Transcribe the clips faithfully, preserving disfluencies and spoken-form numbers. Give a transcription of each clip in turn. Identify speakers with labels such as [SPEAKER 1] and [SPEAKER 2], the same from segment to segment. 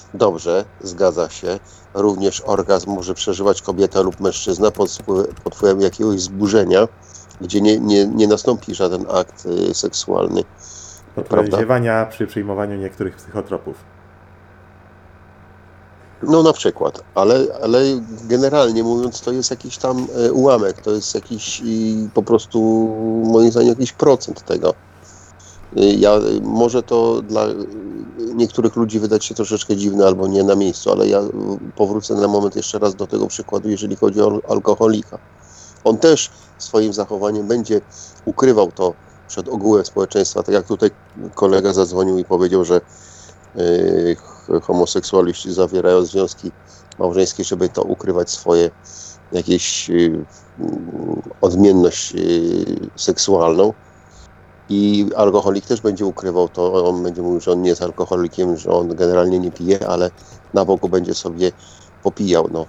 [SPEAKER 1] Dobrze, zgadza się. Również orgazm może przeżywać kobieta lub mężczyzna pod, wpływ, pod wpływem jakiegoś wzburzenia, gdzie nie, nie, nie nastąpi żaden akt y, seksualny.
[SPEAKER 2] Pod wpływem ziewania przy przyjmowaniu niektórych psychotropów.
[SPEAKER 1] No na przykład, ale, ale generalnie mówiąc to jest jakiś tam y, ułamek, to jest jakiś y, po prostu moim zdaniem jakiś procent tego. Ja, może to dla niektórych ludzi wydać się troszeczkę dziwne albo nie na miejscu, ale ja powrócę na moment jeszcze raz do tego przykładu, jeżeli chodzi o alkoholika. On też swoim zachowaniem będzie ukrywał to przed ogółem społeczeństwa, tak jak tutaj kolega zadzwonił i powiedział, że yy, homoseksualiści zawierają związki małżeńskie, żeby to ukrywać swoje jakieś yy, odmienność yy, seksualną. I alkoholik też będzie ukrywał to, on będzie mówił, że on nie jest alkoholikiem, że on generalnie nie pije, ale na boku będzie sobie popijał. No.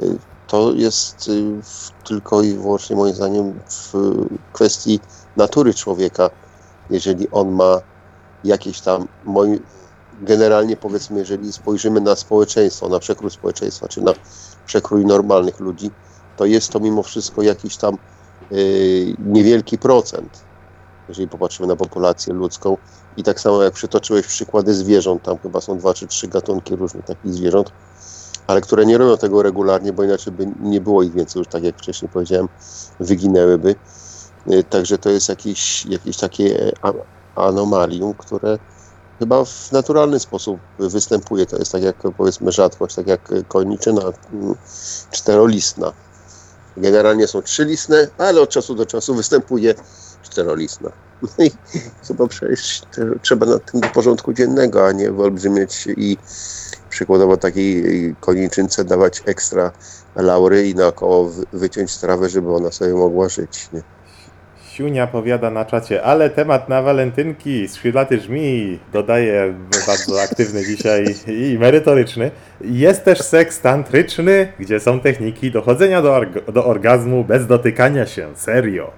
[SPEAKER 1] To jest tylko i wyłącznie moim zdaniem w kwestii natury człowieka, jeżeli on ma jakieś tam, moi, generalnie powiedzmy, jeżeli spojrzymy na społeczeństwo, na przekrój społeczeństwa, czy na przekrój normalnych ludzi, to jest to mimo wszystko jakiś tam yy, niewielki procent. Jeżeli popatrzymy na populację ludzką i tak samo jak przytoczyłeś przykłady zwierząt, tam chyba są dwa czy trzy gatunki różnych takich zwierząt, ale które nie robią tego regularnie, bo inaczej by nie było ich więcej, już tak jak wcześniej powiedziałem, wyginęłyby. Także to jest jakieś, jakieś takie anomalium, które chyba w naturalny sposób występuje. To jest tak jak powiedzmy rzadkość, tak jak koniczyna czterolistna. Generalnie są trzylistne, ale od czasu do czasu występuje czterolistna. No i chyba przejść trzeba na tym do porządku dziennego, a nie wyolbrzymieć i przykładowo takiej koniczynce dawać ekstra laury i naokoło wyciąć trawę, żeby ona sobie mogła żyć. Nie?
[SPEAKER 2] Siunia powiada na czacie, ale temat na walentynki, skrzydlaty żmi, dodaje bardzo aktywny dzisiaj i merytoryczny. Jest też seks tantryczny, gdzie są techniki dochodzenia do, org- do orgazmu bez dotykania się, serio.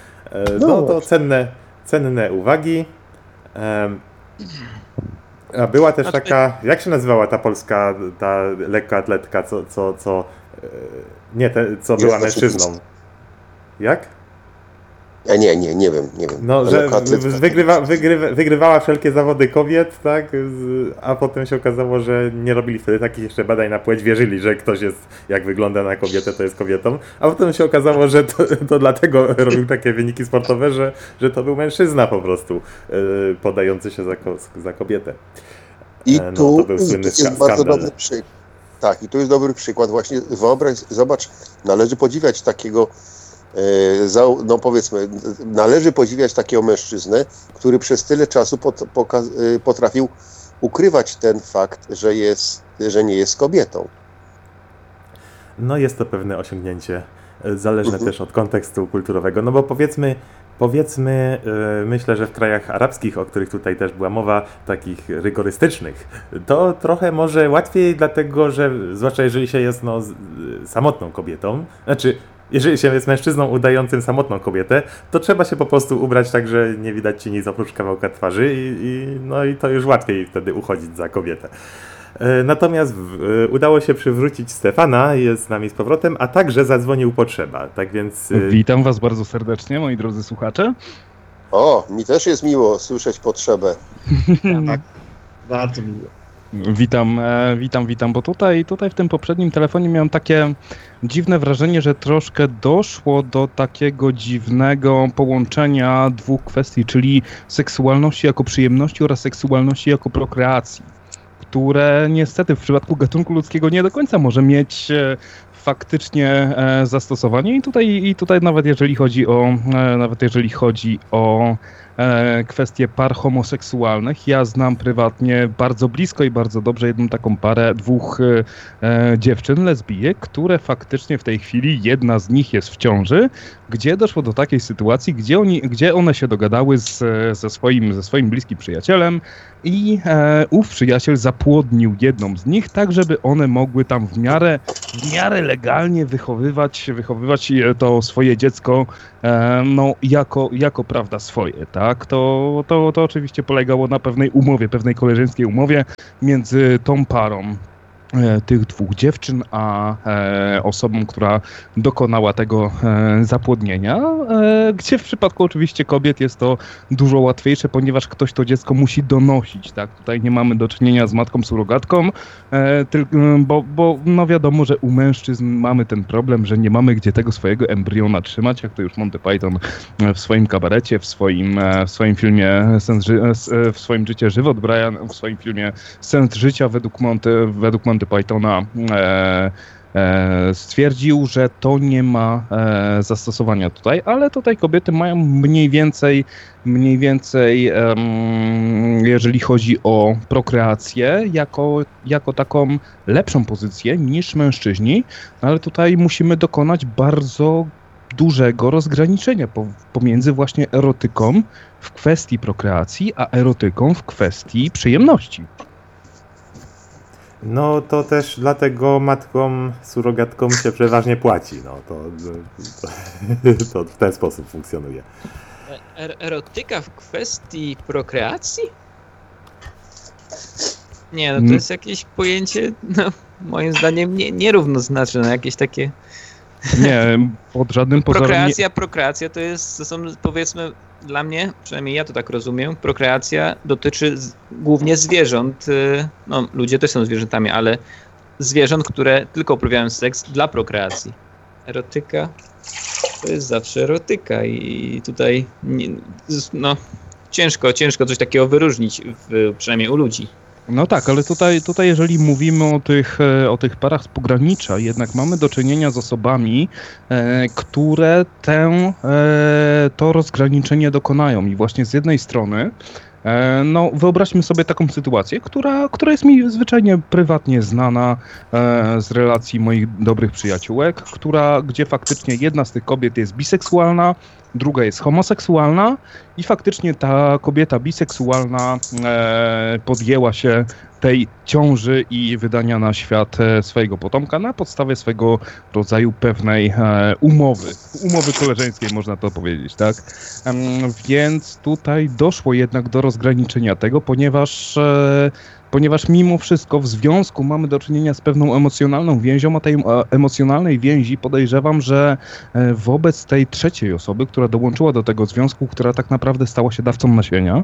[SPEAKER 2] No to cenne, cenne uwagi. A była też taka, jak się nazywała ta polska, ta lekkoatletka, co, co, co nie, te, co była mężczyzną? Jak?
[SPEAKER 1] Ja nie, nie, nie wiem, nie wiem.
[SPEAKER 2] No, że wygrywa, wygrywa, wygrywała wszelkie zawody kobiet, tak, a potem się okazało, że nie robili wtedy takich jeszcze badań na płeć, wierzyli, że ktoś jest, jak wygląda na kobietę, to jest kobietą, a potem się okazało, że to, to dlatego robił takie wyniki sportowe, że, że to był mężczyzna po prostu yy, podający się za, za kobietę.
[SPEAKER 1] I
[SPEAKER 2] no,
[SPEAKER 1] tu
[SPEAKER 2] to był słynny
[SPEAKER 1] jest
[SPEAKER 2] skandal.
[SPEAKER 1] bardzo dobry przykład. Tak, i tu jest dobry przykład. Właśnie wyobraź, zobacz, należy podziwiać takiego no powiedzmy, należy podziwiać takiego mężczyznę, który przez tyle czasu pot, poka- potrafił ukrywać ten fakt, że, jest, że nie jest kobietą.
[SPEAKER 2] No jest to pewne osiągnięcie, zależne
[SPEAKER 1] mhm.
[SPEAKER 2] też od kontekstu kulturowego, no bo powiedzmy, powiedzmy, yy, myślę, że w krajach arabskich, o których tutaj też była mowa, takich rygorystycznych, to trochę może łatwiej, dlatego że, zwłaszcza jeżeli się jest no, z, y, samotną kobietą, znaczy jeżeli się jest mężczyzną udającym samotną kobietę, to trzeba się po prostu ubrać tak, że nie widać ci nic oprócz kawałka twarzy i, i, no i to już łatwiej wtedy uchodzić za kobietę. E, natomiast w, e, udało się przywrócić Stefana, jest z nami z powrotem, a także zadzwonił potrzeba, tak więc... E...
[SPEAKER 3] Witam was bardzo serdecznie, moi drodzy słuchacze.
[SPEAKER 1] O, mi też jest miło słyszeć potrzebę.
[SPEAKER 4] Tak, bardzo miło.
[SPEAKER 3] Witam, e, witam, witam, bo tutaj, tutaj w tym poprzednim telefonie miałem takie dziwne wrażenie, że troszkę doszło do takiego dziwnego połączenia dwóch kwestii, czyli seksualności jako przyjemności oraz seksualności jako prokreacji, które niestety w przypadku gatunku ludzkiego nie do końca może mieć e, faktycznie e, zastosowanie i tutaj, i tutaj nawet jeżeli chodzi o, e, nawet jeżeli chodzi o e, kwestie par homoseksualnych, ja znam prywatnie bardzo blisko i bardzo dobrze jedną taką parę, dwóch e, dziewczyn, lesbijek, które faktycznie w tej chwili jedna z nich jest w ciąży, gdzie doszło do takiej sytuacji, gdzie, oni, gdzie one się dogadały z, ze, swoim, ze swoim bliskim przyjacielem i e, ów przyjaciel zapłodnił jedną z nich, tak żeby one mogły tam w miarę, w miarę legalnie wychowywać, wychowywać to swoje dziecko e, no, jako, jako prawda swoje, tak? tak, to, to, to oczywiście polegało na pewnej umowie, pewnej koleżeńskiej umowie między tą parą e, tych dwóch dziewczyn, a e, osobą, która dokonała tego e, zapłodnienia, e, gdzie w przypadku oczywiście kobiet jest to dużo łatwiejsze, ponieważ ktoś to dziecko musi donosić, tak, tutaj nie mamy do czynienia z matką surogatką, e, tylko, bo, bo no wiadomo, że u mężczyzn mamy ten problem, że nie mamy gdzie tego swojego embriona trzymać, jak to już Monty Python w swoim kabarecie, w swoim, w swoim filmie Sens ży- w swoim życiu żywot, Brian w swoim filmie Sens życia według Monty, według Monty Pythona e, e, stwierdził, że to nie ma e, zastosowania tutaj, ale tutaj kobiety mają mniej więcej mniej więcej em, jeżeli chodzi o prokreację, jako, jako taką lepszą pozycję niż mężczyźni, ale tutaj musimy dokonać bardzo dużego rozgraniczenia pomiędzy właśnie erotyką w kwestii prokreacji, a erotyką w kwestii przyjemności.
[SPEAKER 2] No to też dlatego matkom surogatkom się przeważnie płaci. No to, to, to w ten sposób funkcjonuje.
[SPEAKER 5] Er- erotyka w kwestii prokreacji? Nie, no to jest jakieś pojęcie, no, moim zdaniem nie, nierównoznaczne, no, jakieś takie...
[SPEAKER 3] Nie, pod żadnym pozorem...
[SPEAKER 5] Prokreacja,
[SPEAKER 3] nie...
[SPEAKER 5] prokreacja to jest, to są powiedzmy dla mnie, przynajmniej ja to tak rozumiem, prokreacja dotyczy z, głównie zwierząt, no ludzie też są zwierzętami, ale zwierząt, które tylko uprawiają seks dla prokreacji. Erotyka to jest zawsze erotyka i tutaj nie, no ciężko, ciężko coś takiego wyróżnić, w, przynajmniej u ludzi.
[SPEAKER 3] No tak, ale tutaj, tutaj jeżeli mówimy o tych, o tych parach z pogranicza, jednak mamy do czynienia z osobami, e, które tę, e, to rozgraniczenie dokonają. I właśnie z jednej strony, e, no wyobraźmy sobie taką sytuację, która, która jest mi zwyczajnie prywatnie znana e, z relacji moich dobrych przyjaciółek, która, gdzie faktycznie jedna z tych kobiet jest biseksualna, druga jest homoseksualna i faktycznie ta kobieta biseksualna e, podjęła się tej ciąży i wydania na świat e, swojego potomka na podstawie swego rodzaju pewnej e, umowy. Umowy koleżeńskiej można to powiedzieć, tak? E, więc tutaj doszło jednak do rozgraniczenia tego, ponieważ e, Ponieważ mimo wszystko w związku mamy do czynienia z pewną emocjonalną więzią, a tej emocjonalnej więzi podejrzewam, że wobec tej trzeciej osoby, która dołączyła do tego związku, która tak naprawdę stała się dawcą nasienia,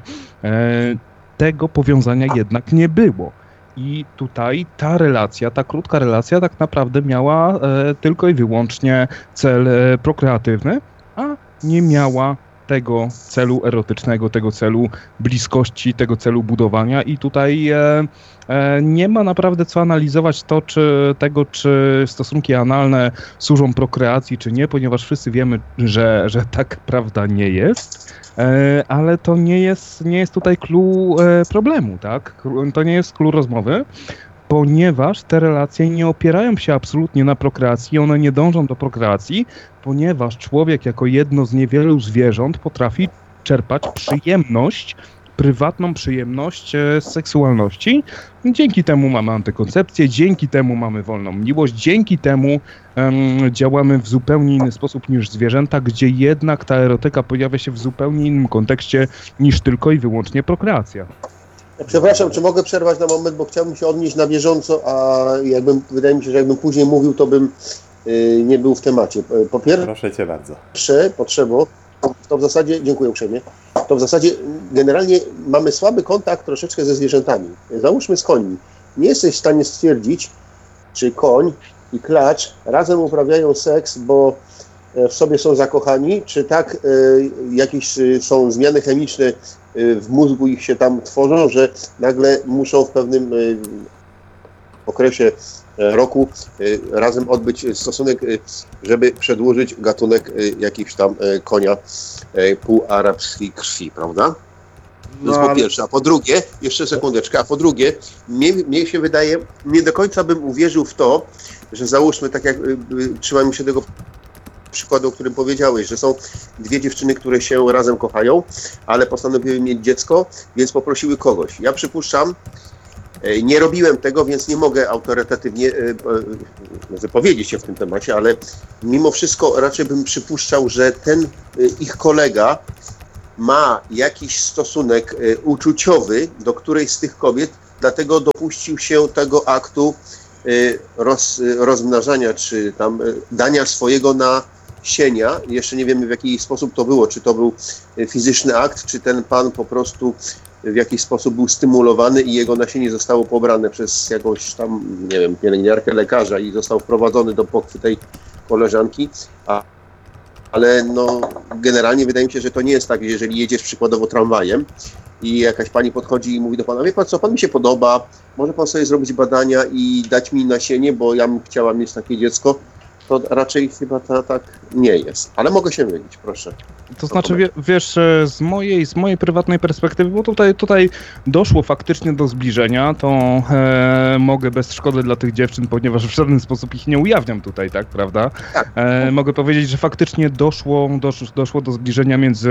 [SPEAKER 3] tego powiązania jednak nie było. I tutaj ta relacja, ta krótka relacja tak naprawdę miała tylko i wyłącznie cel prokreatywny, a nie miała tego celu erotycznego, tego celu bliskości, tego celu budowania i tutaj e, e, nie ma naprawdę co analizować to, czy tego, czy stosunki analne służą prokreacji, czy nie, ponieważ wszyscy wiemy, że, że tak prawda nie jest, e, ale to nie jest, nie jest tutaj clue e, problemu, tak? To nie jest clue rozmowy, ponieważ te relacje nie opierają się absolutnie na prokreacji, one nie dążą do prokreacji, ponieważ człowiek jako jedno z niewielu zwierząt potrafi czerpać przyjemność, prywatną przyjemność z seksualności. Dzięki temu mamy antykoncepcję, dzięki temu mamy wolną miłość, dzięki temu um, działamy w zupełnie inny sposób niż zwierzęta, gdzie jednak ta erotyka pojawia się w zupełnie innym kontekście niż tylko i wyłącznie prokreacja.
[SPEAKER 1] Przepraszam, czy mogę przerwać na moment, bo chciałbym się odnieść na bieżąco, a jakbym, wydaje mi się, że jakbym później mówił, to bym yy, nie był w temacie. Po pierwsze,
[SPEAKER 2] Proszę cię bardzo.
[SPEAKER 1] potrzebo, to w zasadzie, dziękuję uprzejmie, to w zasadzie generalnie mamy słaby kontakt troszeczkę ze zwierzętami. Załóżmy z końmi. Nie jesteś w stanie stwierdzić, czy koń i klacz razem uprawiają seks, bo w sobie są zakochani, czy tak y, jakieś y, są zmiany chemiczne y, w mózgu ich się tam tworzą, że nagle muszą w pewnym y, okresie y, roku y, razem odbyć stosunek, y, żeby przedłużyć gatunek y, jakichś tam y, konia y, półarabskiej krwi, prawda? To
[SPEAKER 4] No,
[SPEAKER 1] jest po
[SPEAKER 4] ale-
[SPEAKER 1] pierwsze, a po drugie, jeszcze sekundeczkę, a po drugie, mnie, mnie się wydaje, nie do końca bym uwierzył w to, że załóżmy, tak jak y, y, trzymajmy się tego przykładu, o którym powiedziałeś, że są dwie dziewczyny, które się razem kochają, ale postanowiły mieć dziecko, więc poprosiły kogoś. Ja przypuszczam, e, nie robiłem tego, więc nie mogę autorytatywnie e, e, wypowiedzieć się w tym temacie, ale mimo wszystko raczej bym przypuszczał, że ten e, ich kolega ma jakiś stosunek uczuciowy do którejś z tych kobiet, dlatego dopuścił się tego aktu roz, rozmnażania, czy tam dania swojego nasienia. Jeszcze nie wiemy, w jaki sposób to było, czy to był fizyczny akt, czy ten pan po prostu w jakiś sposób był stymulowany i jego nasienie zostało pobrane przez jakąś tam, nie wiem, pielęgniarkę, lekarza i został wprowadzony do pokwy tej koleżanki. A, ale no, generalnie wydaje mi się, że to nie jest tak, jeżeli jedziesz przykładowo tramwajem i jakaś pani podchodzi i mówi do pana, wie pan co, pan mi się podoba, może pan sobie zrobić badania i dać mi nasienie, bo ja bym chciała mieć takie dziecko, to raczej chyba ta, tak nie jest. Ale mogę się mylić, proszę.
[SPEAKER 3] To znaczy, wie, wiesz, z mojej, z mojej prywatnej perspektywy, bo tutaj, tutaj doszło faktycznie do zbliżenia, to e, mogę bez szkody dla tych dziewczyn, ponieważ w żaden sposób ich nie ujawniam tutaj, tak, prawda?
[SPEAKER 1] Tak.
[SPEAKER 3] E, mogę powiedzieć, że faktycznie doszło, dosz, doszło do zbliżenia między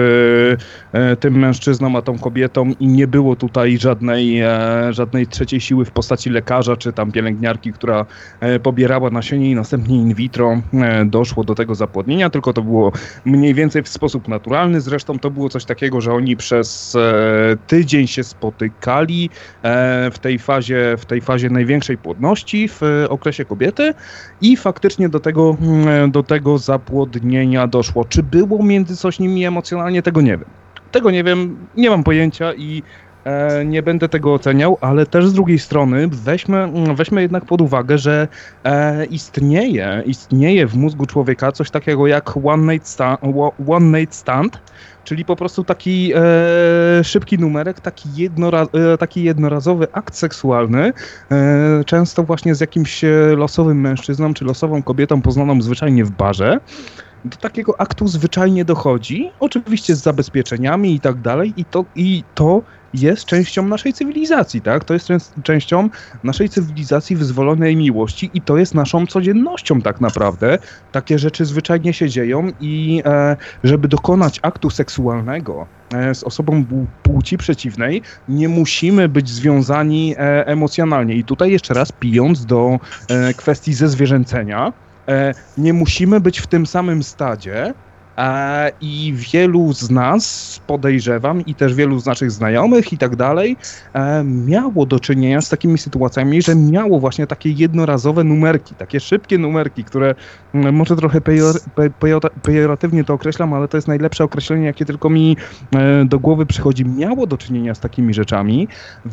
[SPEAKER 3] e, tym mężczyzną a tą kobietą i nie było tutaj żadnej, e, żadnej trzeciej siły w postaci lekarza czy tam pielęgniarki, która e, pobierała nasienie i następnie in vitro e, doszło do tego zapłodnienia, tylko to było mniej więcej w sposób naturalny. Zresztą to było coś takiego, że oni przez e, tydzień się spotykali e, w tej fazie, w tej fazie największej płodności w e, okresie kobiety i faktycznie do tego, e, do tego zapłodnienia doszło. Czy było między coś nimi emocjonalnie? Tego nie wiem. Tego nie wiem, nie mam pojęcia i E, nie będę tego oceniał, ale też z drugiej strony weźmy, weźmy jednak pod uwagę, że e, istnieje, istnieje w mózgu człowieka coś takiego jak one night stand, one night stand czyli po prostu taki e, szybki numerek, taki, jednora, e, taki jednorazowy akt seksualny, e, często właśnie z jakimś losowym mężczyzną czy losową kobietą poznaną zwyczajnie w barze. Do takiego aktu zwyczajnie dochodzi, oczywiście z zabezpieczeniami i tak dalej, i to, i to jest częścią naszej cywilizacji, tak? To jest częścią naszej cywilizacji wyzwolonej miłości i to jest naszą codziennością tak naprawdę. Takie rzeczy zwyczajnie się dzieją i e, żeby dokonać aktu seksualnego e, z osobą płci przeciwnej, nie musimy być związani e, emocjonalnie. I tutaj jeszcze raz pijąc do e, kwestii zezwierzęcenia, e, nie musimy być w tym samym stadzie, E, i wielu z nas, podejrzewam, i też wielu z naszych znajomych i tak dalej, e, miało do czynienia z takimi sytuacjami, że miało właśnie takie jednorazowe numerki, takie szybkie numerki, które m, może trochę pejor, pe, pejor, pejoratywnie to określam, ale to jest najlepsze określenie, jakie tylko mi e, do głowy przychodzi. Miało do czynienia z takimi rzeczami,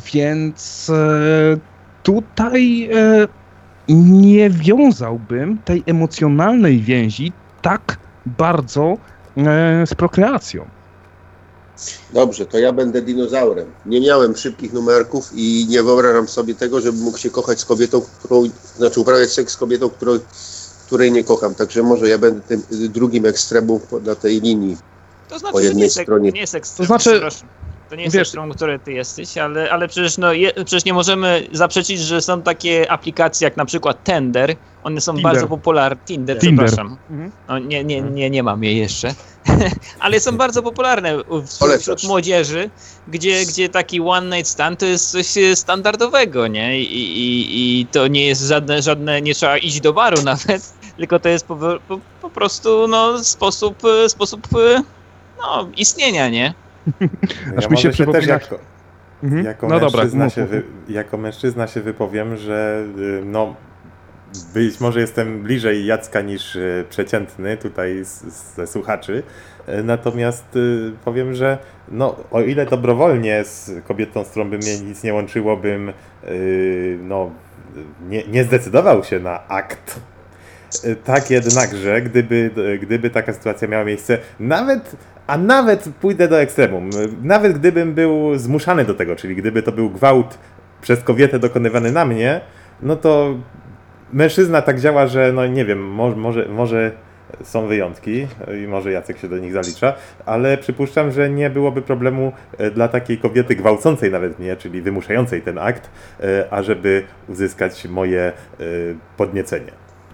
[SPEAKER 3] więc e, tutaj e, nie wiązałbym tej emocjonalnej więzi tak bardzo e, z prokreacją.
[SPEAKER 1] Dobrze, to ja będę dinozaurem. Nie miałem szybkich numerków i nie wyobrażam sobie tego, żebym mógł się kochać z kobietą, którą, znaczy uprawiać seks z kobietą, którą, której nie kocham. Także może ja będę tym drugim ekstremum na tej linii.
[SPEAKER 5] To znaczy,
[SPEAKER 1] po jednej
[SPEAKER 5] że nie jest,
[SPEAKER 1] stronie.
[SPEAKER 5] nie jest ekstrem.
[SPEAKER 3] To znaczy,
[SPEAKER 5] to nie jest
[SPEAKER 3] wiesz,
[SPEAKER 5] ekstrem, który ty jesteś, ale, ale przecież, no, je, przecież nie możemy zaprzeczyć, że są takie aplikacje jak na przykład Tinder. One są
[SPEAKER 3] Tinder.
[SPEAKER 5] bardzo popularne. Tinder,
[SPEAKER 3] Tinder.
[SPEAKER 5] przepraszam.
[SPEAKER 3] Mhm.
[SPEAKER 5] No, nie, nie, nie, nie mam jej jeszcze. Ale są bardzo popularne wśród, wśród młodzieży, gdzie, gdzie taki one night stand to jest coś standardowego, nie? I, i, i to nie jest żadne, żadne, nie trzeba iść do baru nawet, tylko to jest po, po, po prostu no, sposób, sposób no, istnienia, nie?
[SPEAKER 3] Aż
[SPEAKER 2] Ja
[SPEAKER 3] mi się
[SPEAKER 2] może
[SPEAKER 3] przypomina...
[SPEAKER 2] też jako,
[SPEAKER 3] Mhm.
[SPEAKER 2] jako,
[SPEAKER 3] No dobra,
[SPEAKER 2] mężczyzna
[SPEAKER 3] mów,
[SPEAKER 2] się
[SPEAKER 3] mów.
[SPEAKER 2] wy, jako mężczyzna się wypowiem, że y, no być może jestem bliżej Jacka niż y, przeciętny tutaj z, ze słuchaczy, y, natomiast y, powiem, że no o ile dobrowolnie z kobietą, z którą by mnie nic nie łączyło, bym y, no nie, nie zdecydował się na akt. Tak jednakże, gdyby, gdyby taka sytuacja miała miejsce, nawet, a nawet pójdę do ekstremum, nawet gdybym był zmuszany do tego, czyli gdyby to był gwałt przez kobietę dokonywany na mnie, no to mężczyzna tak działa, że no nie wiem, może, może, może są wyjątki i może Jacek się do nich zalicza, ale przypuszczam, że nie byłoby problemu dla takiej kobiety gwałcącej nawet mnie, czyli wymuszającej ten akt, ażeby uzyskać moje podniecenie.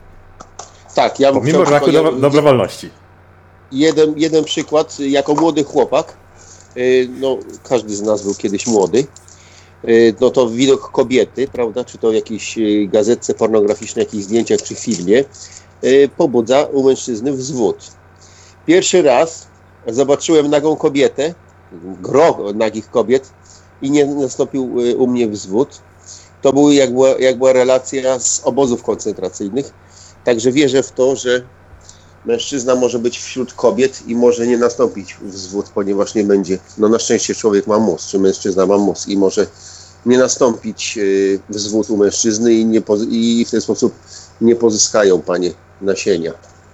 [SPEAKER 1] Tak, ja bym
[SPEAKER 2] Pomimo
[SPEAKER 1] chciał
[SPEAKER 2] braku
[SPEAKER 1] tylko-
[SPEAKER 2] do, dobrowolności.
[SPEAKER 1] Jeden, jeden przykład, jako młody chłopak, y, no każdy z nas był kiedyś młody, y, no to widok kobiety, prawda, czy to w jakiejś y, gazetce pornograficznej, jakichś zdjęciach, czy filmie, y, pobudza u mężczyzny wzwód. Pierwszy raz zobaczyłem nagą kobietę, gro nagich kobiet i nie nastąpił u mnie wzwód. To były jak była, jak była relacja z obozów koncentracyjnych. Także wierzę w to, że mężczyzna może być wśród kobiet i może nie nastąpić wzwód, ponieważ nie będzie. No na szczęście człowiek ma mózg, czy mężczyzna ma mózg i może nie nastąpić wzwód u mężczyzny i, nie, i w ten sposób nie pozyskają panie nasienia.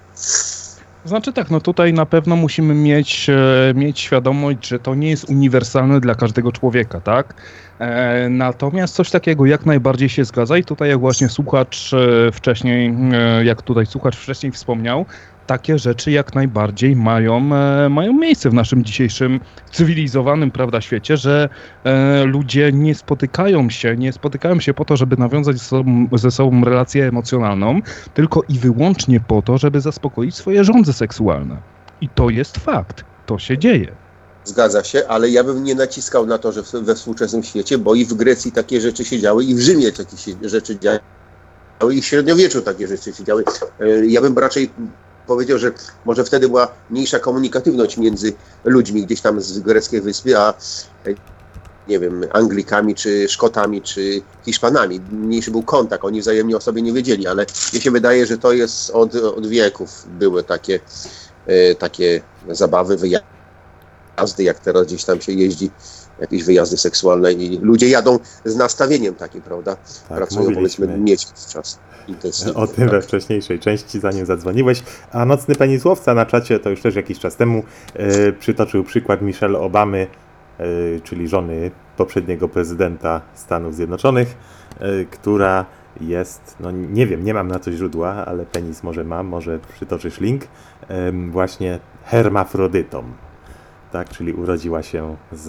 [SPEAKER 3] Znaczy tak, no tutaj na pewno musimy mieć, e, mieć świadomość, że to nie jest uniwersalne dla każdego człowieka, tak? E, natomiast coś takiego jak najbardziej się zgadza i tutaj jak właśnie słuchacz e, wcześniej, e, jak tutaj słuchacz wcześniej wspomniał, takie rzeczy jak najbardziej mają, e, mają miejsce w naszym dzisiejszym cywilizowanym, prawda, świecie, że e, ludzie nie spotykają się, nie spotykają się po to, żeby nawiązać ze sobą, ze sobą relację emocjonalną, tylko i wyłącznie po to, żeby zaspokoić swoje żądze seksualne. I to jest fakt. To się dzieje.
[SPEAKER 1] Zgadza się, ale ja bym nie naciskał na to, że we współczesnym świecie, bo i w Grecji takie rzeczy się działy, i w Rzymie takie się rzeczy działy, i w średniowieczu takie rzeczy się działy. E, ja bym raczej powiedział, że może wtedy była mniejsza komunikatywność między ludźmi gdzieś tam z greckiej wyspy, a nie wiem, Anglikami, czy Szkotami, czy Hiszpanami. Mniejszy był kontakt, oni wzajemnie o sobie nie wiedzieli, ale mnie się wydaje, że to jest od, od wieków były takie, e, takie zabawy, wyjazdy, jak teraz gdzieś tam się jeździ, jakieś wyjazdy seksualne i ludzie jadą z nastawieniem takim, prawda?
[SPEAKER 2] Tak,
[SPEAKER 1] pracują
[SPEAKER 2] mówiliśmy.
[SPEAKER 1] powiedzmy miesiąc czas. Intensywny,
[SPEAKER 2] o tym
[SPEAKER 1] tak.
[SPEAKER 2] we wcześniejszej części, zanim zadzwoniłeś. A Nocny Penisłowca na czacie, to już też jakiś czas temu, yy, przytoczył przykład Michelle Obamy, yy, czyli żony poprzedniego prezydenta Stanów Zjednoczonych, yy, która jest, no nie wiem, nie mam na to źródła, ale penis może mam, może przytoczysz link, yy, właśnie hermafrodytą. Tak, czyli urodziła się z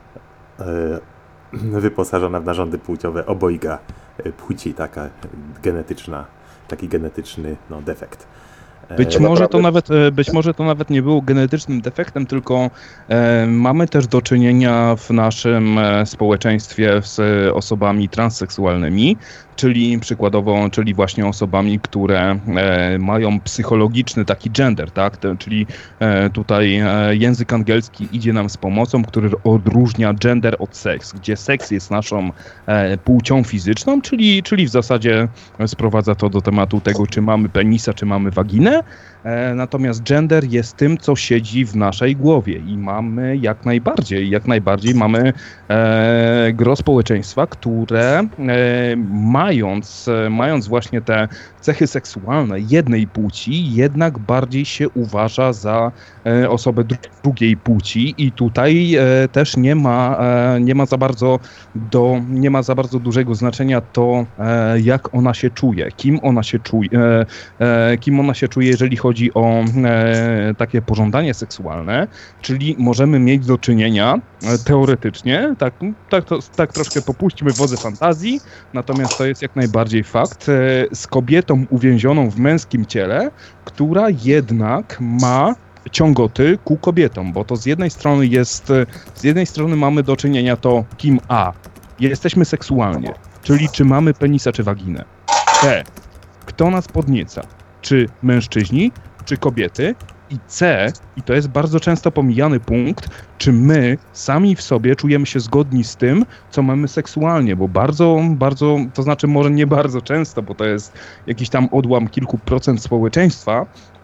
[SPEAKER 2] yy, wyposażona w narządy płciowe obojga płci, taka genetyczna, taki genetyczny no, defekt.
[SPEAKER 3] Być
[SPEAKER 1] E,
[SPEAKER 3] może,
[SPEAKER 1] naprawdę?
[SPEAKER 3] to nawet, być może to nawet nie było genetycznym defektem, tylko e, mamy też do czynienia w naszym e, społeczeństwie z osobami transseksualnymi, czyli przykładowo, czyli właśnie osobami, które e, mają psychologiczny taki gender, tak? Te, czyli e, tutaj e, język angielski idzie nam z pomocą, który odróżnia gender od seks, gdzie seks jest naszą e, płcią fizyczną, czyli, czyli w zasadzie sprowadza to do tematu tego, czy mamy penisa, czy mamy waginę, e, natomiast gender jest tym, co siedzi w naszej głowie i mamy jak najbardziej, jak najbardziej mamy e, gro społeczeństwa, które e, ma Mając, mając właśnie te cechy seksualne jednej płci, jednak bardziej się uważa za e, osobę dru- drugiej płci i tutaj e, też nie ma, e, nie ma za bardzo do, nie ma za bardzo dużego znaczenia to, e, jak ona się czuje, kim ona się czuje, e, e, kim ona się czuje, jeżeli chodzi o e, takie pożądanie seksualne, czyli możemy mieć do czynienia e, teoretycznie, tak, tak, to, tak troszkę popuśćmy wodze fantazji, natomiast to jest jak najbardziej fakt, e, z kobietą uwięzioną w męskim ciele, która jednak ma ciągoty ku kobietom, bo to z jednej strony jest, z jednej strony mamy do czynienia to kim A, jesteśmy seksualnie, czyli czy mamy penisa czy waginę, B, kto nas podnieca, czy mężczyźni, czy kobiety, i C, i to jest bardzo często pomijany punkt, czy my sami w sobie czujemy się zgodni z tym, co mamy seksualnie, bo bardzo, bardzo, to znaczy może nie bardzo często, bo to jest jakiś tam odłam kilku procent społeczeństwa,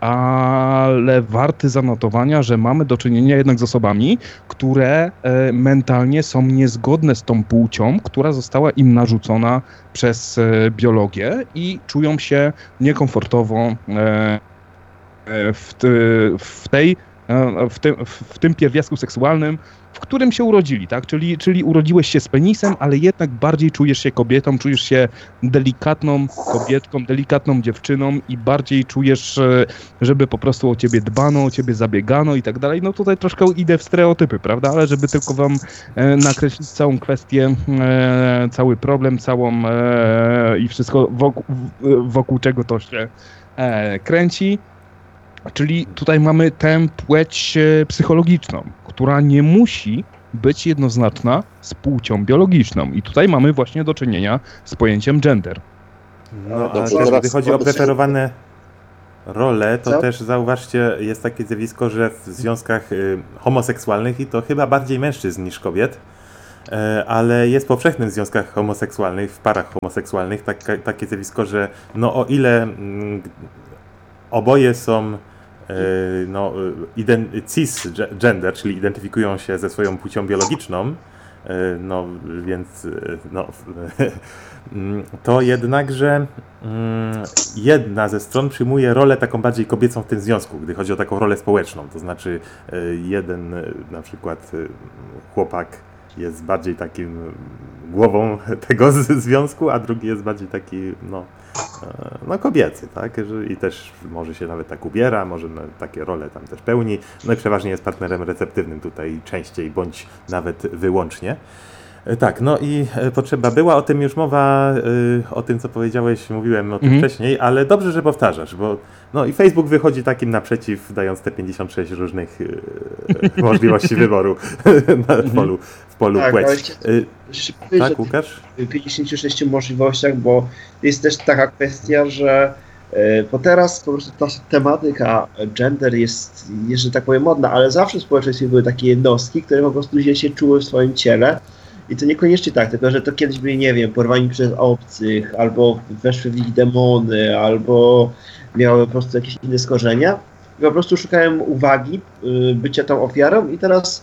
[SPEAKER 3] ale warty zanotowania, że mamy do czynienia jednak z osobami, które e, mentalnie są niezgodne z tą płcią, która została im narzucona przez e, biologię i czują się niekomfortowo e, W, ty, w tej, w tym, w tym pierwiastku seksualnym, w którym się urodzili, tak? Czyli, czyli urodziłeś się z penisem, ale jednak bardziej czujesz się kobietą, czujesz się delikatną kobietką, delikatną dziewczyną i bardziej czujesz, żeby po prostu o ciebie dbano, o ciebie zabiegano i tak dalej. No tutaj troszkę idę w stereotypy, prawda? Ale żeby tylko wam nakreślić całą kwestię, cały problem, całą i wszystko wokół, wokół czego to się kręci. Czyli tutaj mamy tę płeć psychologiczną, która nie musi być jednoznaczna z płcią biologiczną. I tutaj mamy właśnie do czynienia z pojęciem gender.
[SPEAKER 2] No, a
[SPEAKER 1] Dobrze,
[SPEAKER 2] też
[SPEAKER 1] teraz
[SPEAKER 2] gdy chodzi o
[SPEAKER 1] wobec-
[SPEAKER 2] preferowane... rolę, to
[SPEAKER 4] Co?
[SPEAKER 2] też zauważcie, jest takie zjawisko, że w związkach y, homoseksualnych, i to chyba bardziej mężczyzn niż kobiet, y, ale jest powszechnym w związkach homoseksualnych, w parach homoseksualnych taka, takie zjawisko, że no o ile mm, oboje są y, no, ident- cisgender, czyli identyfikują się ze swoją płcią biologiczną, y, no więc y, no to jednakże mm, jedna ze stron przyjmuje rolę taką bardziej kobiecą w tym związku, gdy chodzi o taką rolę społeczną. To znaczy y, jeden y, na przykład y, chłopak jest bardziej takim głową tego z- związku, a drugi jest bardziej taki no, e, no kobiecy, tak? Że- I też może się nawet tak ubiera, może na- takie role tam też pełni. No i przeważnie jest partnerem receptywnym tutaj częściej, bądź nawet wyłącznie. E, Tak, no i e, potrzeba była, o tym już mowa, e, o tym co powiedziałeś, mówiłem o tym
[SPEAKER 3] Mhm.
[SPEAKER 2] wcześniej, ale dobrze, że powtarzasz, bo no i Facebook wychodzi takim naprzeciw, dając te pięćdziesiąt sześć różnych e, możliwości wyboru na polu, w polu
[SPEAKER 4] Tak,
[SPEAKER 2] płeć.
[SPEAKER 4] ale jeszcze-
[SPEAKER 2] E,
[SPEAKER 4] Jeszcze powiedzieć
[SPEAKER 2] Tak,
[SPEAKER 4] o
[SPEAKER 2] Łukasz?
[SPEAKER 4] tych pięćdziesięciu sześciu możliwościach, bo jest też taka kwestia, że e, bo teraz po prostu ta tematyka gender jest, jest, że tak powiem, modna, ale zawsze w społeczeństwie były takie jednostki, które po prostu źle się czuły w swoim ciele. I to niekoniecznie tak, tylko że to kiedyś byli, nie wiem, porwani przez obcych, albo weszły w nich demony, albo miały po prostu jakieś inne skorzenia. I po prostu szukałem uwagi, y, bycia tą ofiarą i teraz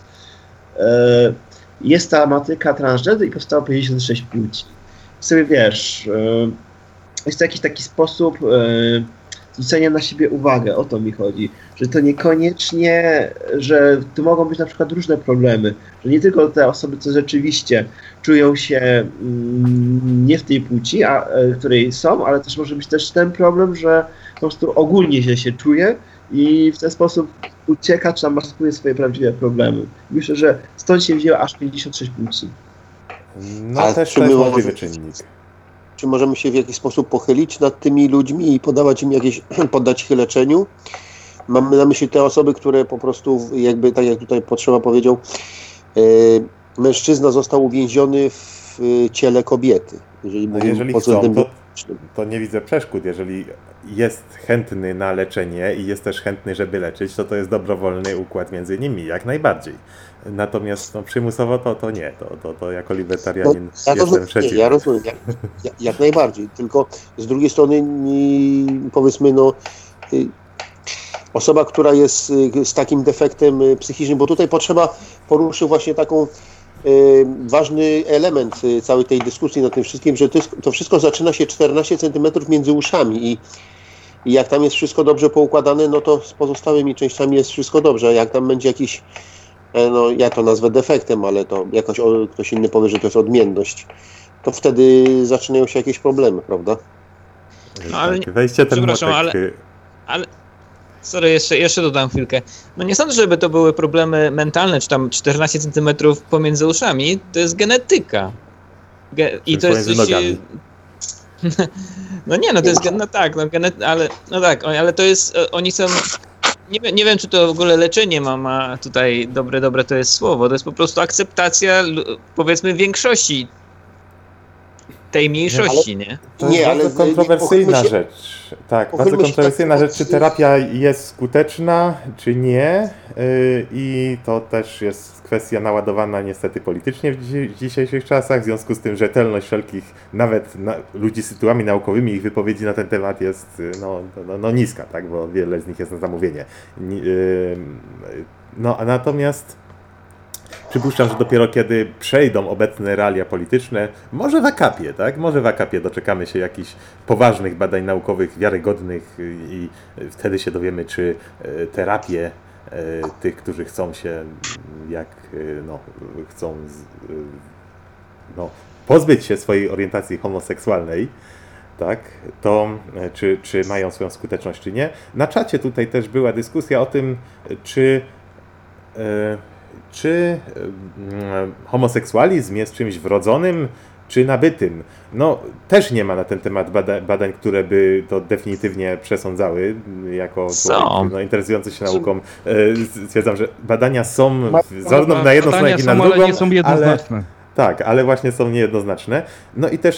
[SPEAKER 4] e, jest ta tematyka transgender i powstało pięćdziesiąt sześć płci. I sobie wiesz, e, jest to jakiś taki sposób e, zwrócenia na siebie uwagę, o to mi chodzi, że to niekoniecznie, że tu mogą być na przykład różne problemy, że nie tylko te osoby, co rzeczywiście czują się mm, nie w tej płci, a, e, której są, ale też może być też ten problem, że po prostu ogólnie źle się czuje i w ten sposób ucieka, czy tam maskuje swoje prawdziwe problemy. Myślę, że stąd się wzięło aż pięćdziesiąt sześć płci.
[SPEAKER 2] No
[SPEAKER 1] A
[SPEAKER 2] też
[SPEAKER 1] czy
[SPEAKER 2] to jest
[SPEAKER 1] my
[SPEAKER 2] możliwy
[SPEAKER 1] możemy-
[SPEAKER 2] czynnik.
[SPEAKER 1] Czy możemy się w jakiś sposób pochylić nad tymi ludźmi i podawać im jakieś, poddać ich leczeniu? Mamy na myśli te osoby, które po prostu, jakby tak jak tutaj Potrzeba powiedział, e, mężczyzna został uwięziony w e, ciele kobiety. Jeżeli,
[SPEAKER 2] No
[SPEAKER 1] mówimy
[SPEAKER 2] jeżeli
[SPEAKER 1] pod
[SPEAKER 2] chcą,
[SPEAKER 1] względem
[SPEAKER 2] to,
[SPEAKER 1] biologicznym.
[SPEAKER 2] to nie widzę przeszkód. Jeżeli jest chętny na leczenie i jest też chętny, żeby leczyć, to to jest dobrowolny układ między nimi, jak najbardziej. Natomiast no, przymusowo to, to nie. To, to, to jako libertarianin
[SPEAKER 1] ja,
[SPEAKER 2] jestem
[SPEAKER 1] rozumiem, nie,
[SPEAKER 2] przeciw.
[SPEAKER 1] ja rozumiem, jak, jak, jak najbardziej. Tylko z drugiej strony, nie, powiedzmy, no, y, osoba, która jest y, z takim defektem y, psychicznym, bo tutaj Potrzeba poruszył właśnie taką y, ważny element y, całej tej dyskusji nad tym wszystkim, że to, jest, to wszystko zaczyna się czternaście centymetrów między uszami i, i jak tam jest wszystko dobrze poukładane, no to z pozostałymi częściami jest wszystko dobrze, a jak tam będzie jakiś, e, no ja to nazwę defektem, ale to jakoś o, ktoś inny powie, że to jest odmienność, to wtedy zaczynają się jakieś problemy, prawda?
[SPEAKER 5] No, ale
[SPEAKER 2] Tak, weźcie ten
[SPEAKER 5] przepraszam,
[SPEAKER 2] motek.
[SPEAKER 5] ale- Ale, sorry, jeszcze, jeszcze dodam chwilkę. No nie sądzę, żeby to były problemy mentalne, czy tam czternaście centymetrów pomiędzy uszami. To jest genetyka. Ge- I
[SPEAKER 2] Czyli
[SPEAKER 5] to jest
[SPEAKER 2] pomiędzy
[SPEAKER 5] coś...
[SPEAKER 2] nogami.
[SPEAKER 5] No nie, no to jest, gen- no tak, no, genet- ale, no tak, ale to jest, e, oni są... Nie, wiem- nie wiem, czy to w ogóle leczenie ma, ma tutaj dobre, dobre to jest słowo. To jest po prostu akceptacja, lu- powiedzmy, większości tej mniejszości, nie?
[SPEAKER 2] To jest
[SPEAKER 1] Nie,
[SPEAKER 2] bardzo
[SPEAKER 1] ale
[SPEAKER 2] kontrowersyjna
[SPEAKER 1] pochylmy się-
[SPEAKER 2] rzecz. Tak,
[SPEAKER 1] pochylmy
[SPEAKER 2] bardzo
[SPEAKER 1] się
[SPEAKER 2] kontrowersyjna
[SPEAKER 1] tak-
[SPEAKER 2] rzecz, czy terapia jest skuteczna, czy nie. Yy, I to też jest kwestia naładowana niestety politycznie w dzi- dzisiejszych czasach, w związku z tym rzetelność wszelkich, nawet na, ludzi z tytułami naukowymi, ich wypowiedzi na ten temat jest yy, no, no, no niska, tak, bo wiele z nich jest na zamówienie. Ni- yy, No, a natomiast przypuszczam, że dopiero kiedy przejdą obecne realia polityczne, może w akapie, tak? Może w akapie doczekamy się jakichś poważnych badań naukowych, wiarygodnych y, i wtedy się dowiemy, czy y, terapie y, tych, którzy chcą się, y, jak y, no, chcą z, y, no, pozbyć się swojej orientacji homoseksualnej, tak, to y, czy, czy mają swoją skuteczność, czy nie. Na czacie tutaj też była dyskusja o tym, czy y, czy y, homoseksualizm jest czymś wrodzonym, czy nabytym. No, też nie ma na ten temat bada- badań, które by to definitywnie przesądzały. Jako
[SPEAKER 5] Są.
[SPEAKER 2] człowiek no, interesujący się nauką y, stwierdzam, że badania są w- zarówno
[SPEAKER 3] Ba-
[SPEAKER 2] na jedną stronę,
[SPEAKER 3] badania
[SPEAKER 2] jak i na
[SPEAKER 3] są,
[SPEAKER 2] drugą,
[SPEAKER 3] ale nie są jednoznaczne.
[SPEAKER 2] tak, ale właśnie są niejednoznaczne. No i też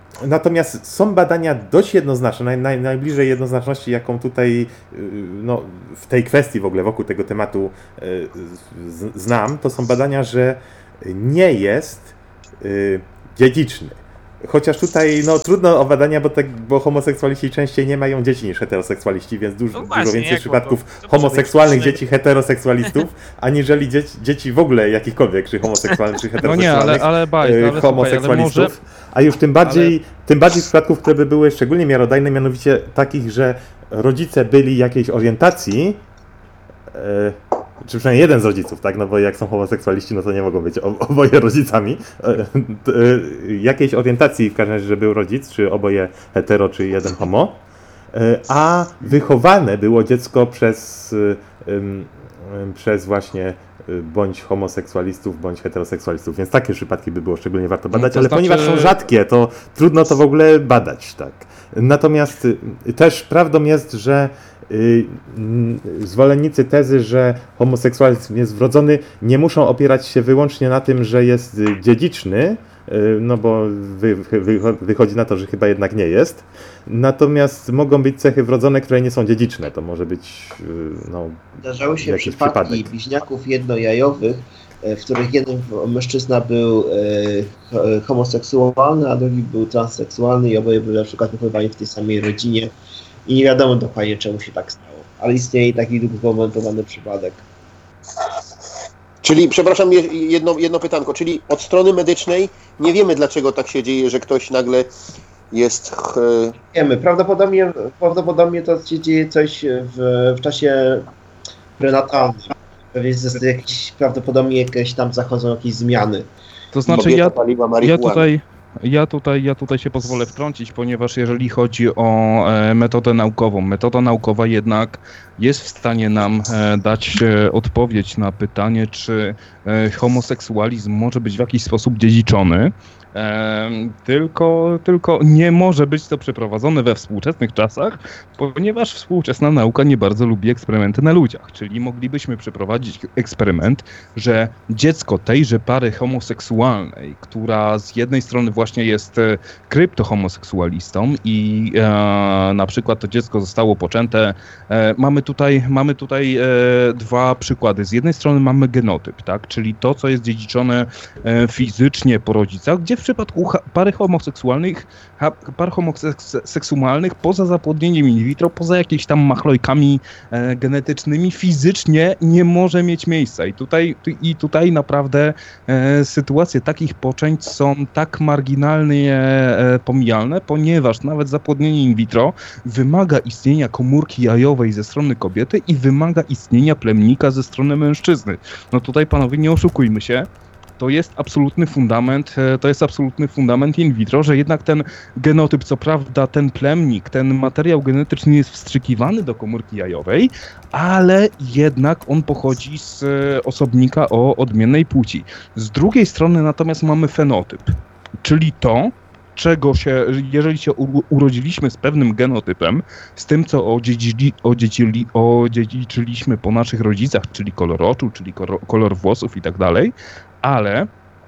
[SPEAKER 2] Natomiast są badania dość jednoznaczne, naj, naj, najbliżej jednoznaczności, jaką tutaj no, w tej kwestii w ogóle wokół tego tematu z, znam, to są badania, że nie jest y, dziedziczny. Chociaż tutaj no, trudno o badania, bo, tak, bo homoseksualiści częściej nie mają dzieci niż heteroseksualiści, więc dużo, no właśnie, dużo więcej przypadków to, to homoseksualnych dzieci heteroseksualistów, aniżeli dzieci, dzieci w ogóle jakichkolwiek, czy homoseksualnych, czy heteroseksualnych no nie, ale, ale baj, ale homoseksualistów. Słuchaj, ale może... A już tym bardziej, ale... tym bardziej przypadków, które by były szczególnie miarodajne, mianowicie takich, że rodzice byli jakiejś orientacji, yy, czy przynajmniej jeden z rodziców, tak? No bo jak są homoseksualiści, no to nie mogą być oboje rodzicami. Jakiejś orientacji w każdym razie, że był rodzic, czy oboje hetero, czy jeden homo. A wychowane było dziecko przez, przez właśnie bądź homoseksualistów, bądź heteroseksualistów. Więc takie przypadki by było szczególnie warto badać, no ale znaczy... ponieważ są rzadkie, to trudno to w ogóle badać, tak. Natomiast też prawdą jest, że zwolennicy tezy, że homoseksualizm jest wrodzony, nie muszą opierać się wyłącznie na tym, że jest dziedziczny, no bo wy, wy, wychodzi na to, że chyba jednak nie jest. Natomiast mogą być cechy wrodzone, które nie są dziedziczne. To może być no,
[SPEAKER 4] Zdarzały się
[SPEAKER 2] jakiś
[SPEAKER 4] przypadki
[SPEAKER 2] przypadek.
[SPEAKER 4] bliźniaków jednojajowych, w których jeden mężczyzna był homoseksualny, a drugi był transseksualny i oboje byli na przykład wychowani w tej samej rodzinie. I nie wiadomo dokładnie, czemu się tak stało. Ale istnieje taki dokumentowany przypadek.
[SPEAKER 1] Czyli, przepraszam, jedno, jedno pytanko, czyli od strony medycznej nie wiemy, dlaczego tak się dzieje, że ktoś nagle jest...
[SPEAKER 4] Wiemy, prawdopodobnie, prawdopodobnie to się dzieje coś w, w czasie prenatalnym. Więc jakieś, prawdopodobnie jakieś tam zachodzą jakieś zmiany.
[SPEAKER 3] To znaczy ja, ja tutaj... Ja tutaj, ja tutaj się pozwolę wtrącić, ponieważ jeżeli chodzi o e, metodę naukową, metoda naukowa jednak jest w stanie nam e, dać e, odpowiedź na pytanie, czy e, homoseksualizm może być w jakiś sposób dziedziczony. E, tylko, tylko nie może być to przeprowadzone we współczesnych czasach, ponieważ współczesna nauka nie bardzo lubi eksperymenty na ludziach. Czyli moglibyśmy przeprowadzić eksperyment, że dziecko tejże pary homoseksualnej, która z jednej strony właśnie jest kryptohomoseksualistą i e, na przykład to dziecko zostało poczęte, e, mamy tutaj, mamy tutaj e, dwa przykłady. Z jednej strony mamy genotyp, tak, czyli to, co jest dziedziczone e, fizycznie po rodzicach, gdzie w przypadku ha- pary homoseksualnych, ha- par homoseksualnych poza zapłodnieniem in vitro, poza jakimiś tam machlojkami e, genetycznymi, fizycznie nie może mieć miejsca. I tutaj, i tutaj naprawdę e, sytuacje takich poczęć są tak marginalnie e, pomijalne, ponieważ nawet zapłodnienie in vitro wymaga istnienia komórki jajowej ze strony kobiety i wymaga istnienia plemnika ze strony mężczyzny. No tutaj, panowie, nie oszukujmy się. To jest absolutny fundament, to jest absolutny fundament in vitro, że jednak ten genotyp, co prawda ten plemnik, ten materiał genetyczny jest wstrzykiwany do komórki jajowej, ale jednak on pochodzi z osobnika o odmiennej płci. Z drugiej strony natomiast mamy fenotyp, czyli to, czego się, jeżeli się urodziliśmy z pewnym genotypem, z tym, co odziedzili, odziedzili, odziedziczyliśmy po naszych rodzicach, czyli kolor oczu, czyli kolor, kolor włosów i tak dalej, ale,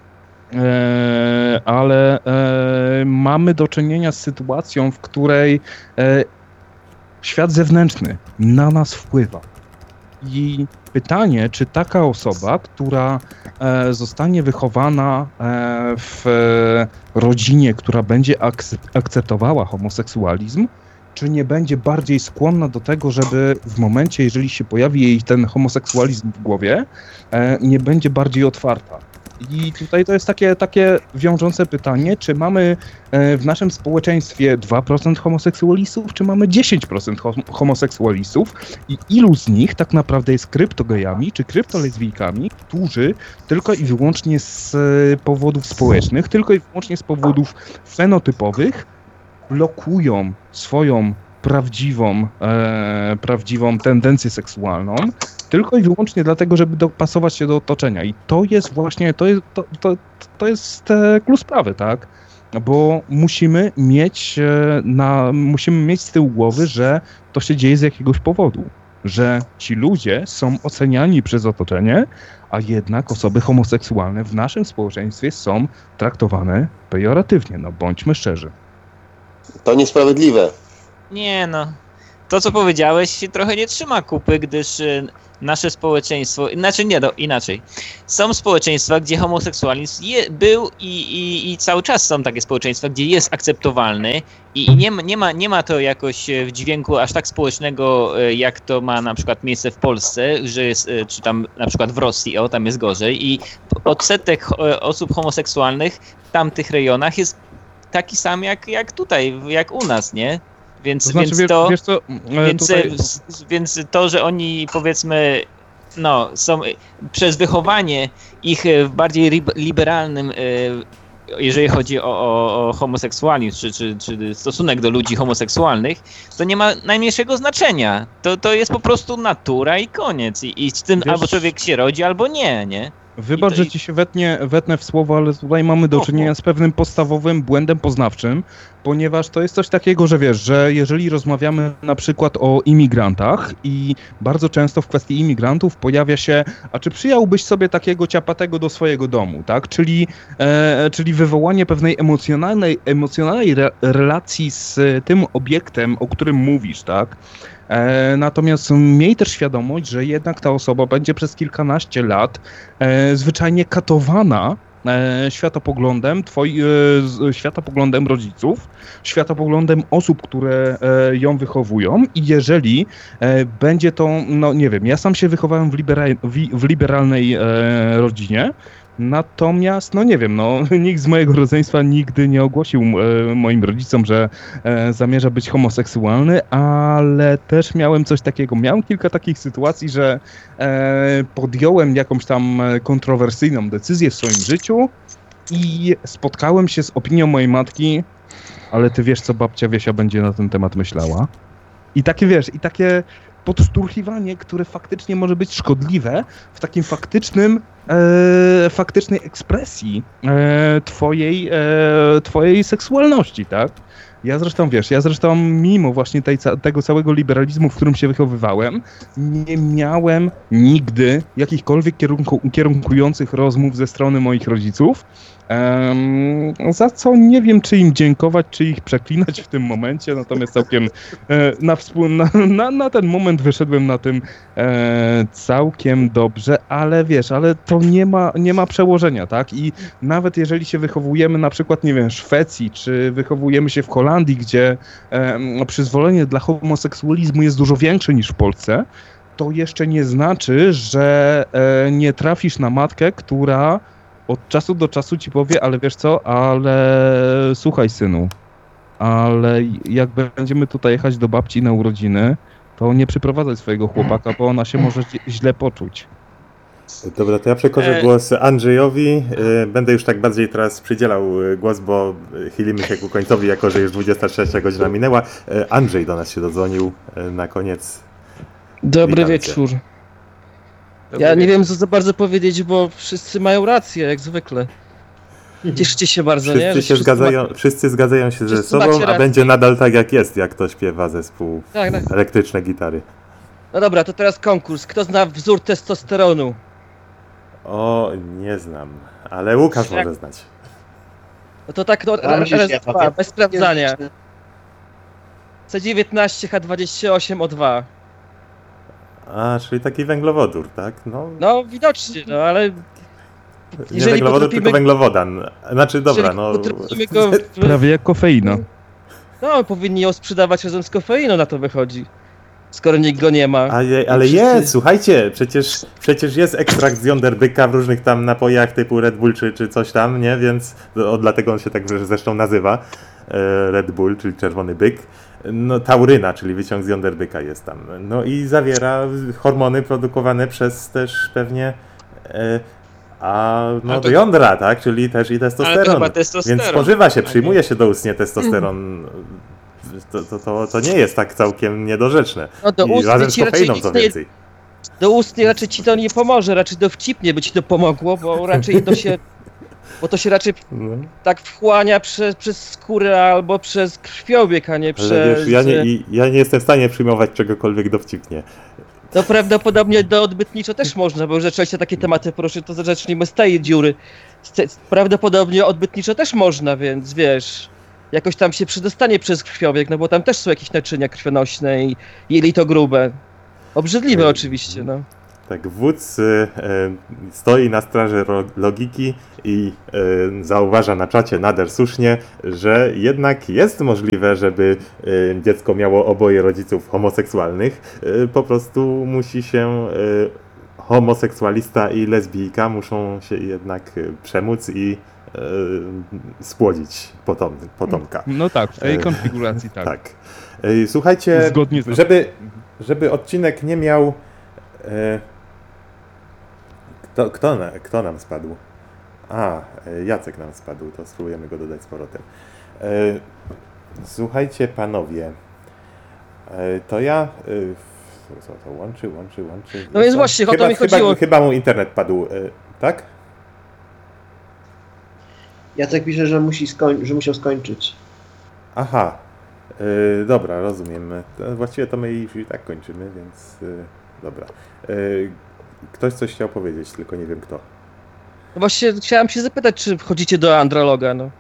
[SPEAKER 3] e, ale e, mamy do czynienia z sytuacją, w której e, świat zewnętrzny na nas wpływa. I pytanie, czy taka osoba, która e, zostanie wychowana e, w rodzinie, która będzie akce- akceptowała homoseksualizm, czy nie będzie bardziej skłonna do tego, żeby w momencie, jeżeli się pojawi jej ten homoseksualizm w głowie, e, nie będzie bardziej otwarta. I tutaj to jest takie, takie wiążące pytanie, czy mamy e, w naszym społeczeństwie dwa procent homoseksualistów, czy mamy dziesięć procent hom- homoseksualistów i ilu z nich tak naprawdę jest kryptogejami, czy kryptolezwijkami, którzy tylko i wyłącznie z e, powodów społecznych, tylko i wyłącznie z powodów fenotypowych blokują swoją prawdziwą, e, prawdziwą tendencję seksualną, tylko i wyłącznie dlatego, żeby dopasować się do otoczenia. I to jest właśnie, to jest, to, to, to jest e, klucz sprawy, tak? Bo musimy mieć, e, na, musimy mieć z tyłu głowy, że to się dzieje z jakiegoś powodu. Że ci ludzie są oceniani przez otoczenie, a jednak osoby homoseksualne w naszym społeczeństwie są traktowane pejoratywnie. No bądźmy szczerzy.
[SPEAKER 1] To niesprawiedliwe.
[SPEAKER 5] Nie no, to co powiedziałeś się trochę nie trzyma kupy, gdyż y, nasze społeczeństwo, znaczy nie, no, inaczej. Są społeczeństwa, gdzie homoseksualizm je, był i, i, i cały czas są takie społeczeństwa, gdzie jest akceptowalny i, i nie, ma, nie, ma, nie ma to jakoś w dźwięku aż tak społecznego, y, jak to ma na przykład miejsce w Polsce, że jest, y, czy tam na przykład w Rosji, o tam jest gorzej i odsetek y, osób homoseksualnych w tamtych rejonach jest taki sam jak, jak tutaj, jak u nas, nie? Więc to, znaczy, więc,
[SPEAKER 3] wiesz,
[SPEAKER 5] to
[SPEAKER 3] wiesz co,
[SPEAKER 5] więc,
[SPEAKER 3] tutaj...
[SPEAKER 5] więc to, że oni powiedzmy no, są przez wychowanie ich w bardziej liberalnym, jeżeli chodzi o, o, o homoseksualizm, czy, czy, czy stosunek do ludzi homoseksualnych, to nie ma najmniejszego znaczenia. To, to jest po prostu natura i koniec. I, i z tym wiesz... albo człowiek się rodzi, albo nie, nie?
[SPEAKER 3] Wybacz, że ci się wetnie, wetnę w słowo, ale tutaj mamy do czynienia z pewnym podstawowym błędem poznawczym, ponieważ to jest coś takiego, że wiesz, że jeżeli rozmawiamy na przykład o imigrantach i bardzo często w kwestii imigrantów pojawia się, a czy przyjąłbyś sobie takiego ciapatego do swojego domu, tak? Czyli, e, czyli wywołanie pewnej emocjonalnej, emocjonalnej re, relacji z tym obiektem, o którym mówisz, tak? E, natomiast miej też świadomość, że jednak ta osoba będzie przez kilkanaście lat e, zwyczajnie katowana e, światopoglądem twoi, e, światopoglądem rodziców, światopoglądem osób, które e, ją wychowują i jeżeli e, będzie to, no nie wiem, ja sam się wychowałem w, libera, w, w liberalnej e, rodzinie. Natomiast, no nie wiem, no nikt z mojego rodzeństwa nigdy nie ogłosił e, moim rodzicom, że e, zamierza być homoseksualny, ale też miałem coś takiego, miałem kilka takich sytuacji, że e, podjąłem jakąś tam kontrowersyjną decyzję w swoim życiu i spotkałem się z opinią mojej matki, ale ty wiesz, co babcia Wiesia będzie na ten temat myślała. I takie, wiesz, i takie podszturchiwanie, które faktycznie może być szkodliwe w takim faktycznym, e, faktycznej ekspresji e, twojej, e, twojej seksualności, tak? Ja zresztą, wiesz, ja zresztą mimo właśnie tej, tego całego liberalizmu, w którym się wychowywałem, nie miałem nigdy jakichkolwiek kierunku, kierunkujących rozmów ze strony moich rodziców, Um, za co nie wiem, czy im dziękować, czy ich przeklinać w tym momencie, natomiast całkiem e, na, współ, na, na, na ten moment wyszedłem na tym e, całkiem dobrze, ale wiesz, ale to nie ma, nie ma przełożenia, tak? I nawet jeżeli się wychowujemy na przykład, nie wiem, w Szwecji, czy wychowujemy się w Holandii, gdzie e, przyzwolenie dla homoseksualizmu jest dużo większe niż w Polsce, to jeszcze nie znaczy, że e, nie trafisz na matkę, która od czasu do czasu ci powie, ale wiesz co, ale słuchaj synu, ale jak będziemy tutaj jechać do babci na urodziny, to nie przyprowadzaj swojego chłopaka, bo ona się może źle poczuć.
[SPEAKER 2] Dobra, to ja przekażę głos Andrzejowi. Będę już tak bardziej teraz przydzielał głos, bo chylimy się ku końcowi, jako że już dwudziesta trzecia godzina minęła. Andrzej do nas się dodzwonił na koniec.
[SPEAKER 6] Dobry
[SPEAKER 2] Witam
[SPEAKER 6] wieczór.
[SPEAKER 2] cię.
[SPEAKER 6] Ja nie wiem, co za bardzo powiedzieć, bo wszyscy mają rację, jak zwykle. Cieszcie się bardzo,
[SPEAKER 2] wszyscy
[SPEAKER 6] nie?
[SPEAKER 2] Się zgadzają, ma... Wszyscy zgadzają się
[SPEAKER 6] wszyscy
[SPEAKER 2] ze sobą, a będzie nadal tak, jak jest, jak to śpiewa zespół tak, tak. Elektryczne gitary.
[SPEAKER 6] No dobra, to teraz konkurs. Kto zna wzór testosteronu?
[SPEAKER 2] O, nie znam, ale Łukasz
[SPEAKER 6] jak...
[SPEAKER 2] może znać.
[SPEAKER 6] No to tak, no, raz, raz, dwa, bez sprawdzania. C dziewiętnaście H dwadzieścia osiem O dwa.
[SPEAKER 2] A, czyli taki węglowodór, tak? No,
[SPEAKER 6] no widocznie, no ale...
[SPEAKER 2] Nie węglowodór, potrafimy... tylko węglowodan. Znaczy, dobra, no...
[SPEAKER 6] Go...
[SPEAKER 3] Prawie jak kofeina.
[SPEAKER 6] No, powinni ją sprzedawać razem z kofeiną, na to wychodzi. Skoro nikt go nie ma.
[SPEAKER 2] A je, ale wszyscy... jest, słuchajcie, przecież, przecież jest ekstrakt z jąder byka w różnych tam napojach typu Red Bull czy, czy coś tam, nie? Więc o, dlatego on się tak zresztą nazywa. Red Bull, czyli czerwony byk. No, tauryna, czyli wyciąg z jąder byka jest tam. No i zawiera hormony produkowane przez też pewnie e, a no to... do jądra, tak? Czyli też i testosteron.
[SPEAKER 5] testosteron.
[SPEAKER 2] Więc spożywa się, przyjmuje się doustnie testosteron. To, to, to, to nie jest tak całkiem niedorzeczne.
[SPEAKER 6] No do
[SPEAKER 2] I razem z kofeiną co więcej.
[SPEAKER 6] Nie, do ustnie raczej ci to nie pomoże, raczej dowcipnie by ci to pomogło, bo raczej to się Bo to się raczej no. tak wchłania przez, przez skórę albo przez krwiobieg, a nie
[SPEAKER 2] Ale
[SPEAKER 6] przez...
[SPEAKER 2] Wiesz, ja, nie, ja nie jestem w stanie przyjmować czegokolwiek dowcipnie.
[SPEAKER 6] No prawdopodobnie do odbytniczo też można, bo już zaczęliście takie tematy poruszyć, to zacznijmy z tej dziury. Prawdopodobnie odbytniczo też można, więc wiesz... jakoś tam się przedostanie przez krwiobieg, no bo tam też są jakieś naczynia krwionośne i jelito grube. Obrzydliwe oczywiście, no.
[SPEAKER 2] Tak, wódz y, y, stoi na straży ro- logiki i y, zauważa na czacie nader słusznie, że jednak jest możliwe, żeby y, dziecko miało oboje rodziców homoseksualnych. Y, po prostu musi się y, homoseksualista i lesbijka muszą się jednak y, przemóc i y, spłodzić potom, potomka.
[SPEAKER 3] No tak, w tej konfiguracji tak.
[SPEAKER 2] Tak. Y, słuchajcie,
[SPEAKER 3] Zgodnie z
[SPEAKER 2] żeby, żeby odcinek nie miał... Y, Kto, kto, na, kto nam spadł? A, Jacek nam spadł, to spróbujemy go dodać z powrotem. E, słuchajcie, panowie, e, to ja... E, co to łączy, łączy, łączy...
[SPEAKER 6] No więc właśnie, o to mi chodziło.
[SPEAKER 2] Chyba, chyba mu internet padł, e, tak?
[SPEAKER 4] Jacek pisze, że, musi skoń- że musiał skończyć.
[SPEAKER 2] Aha, e, dobra, rozumiem. To właściwie to my już i tak kończymy, więc e, dobra. E, Ktoś coś chciał powiedzieć, tylko nie wiem kto.
[SPEAKER 6] No właśnie chciałem się zapytać, czy chodzicie do androloga, no.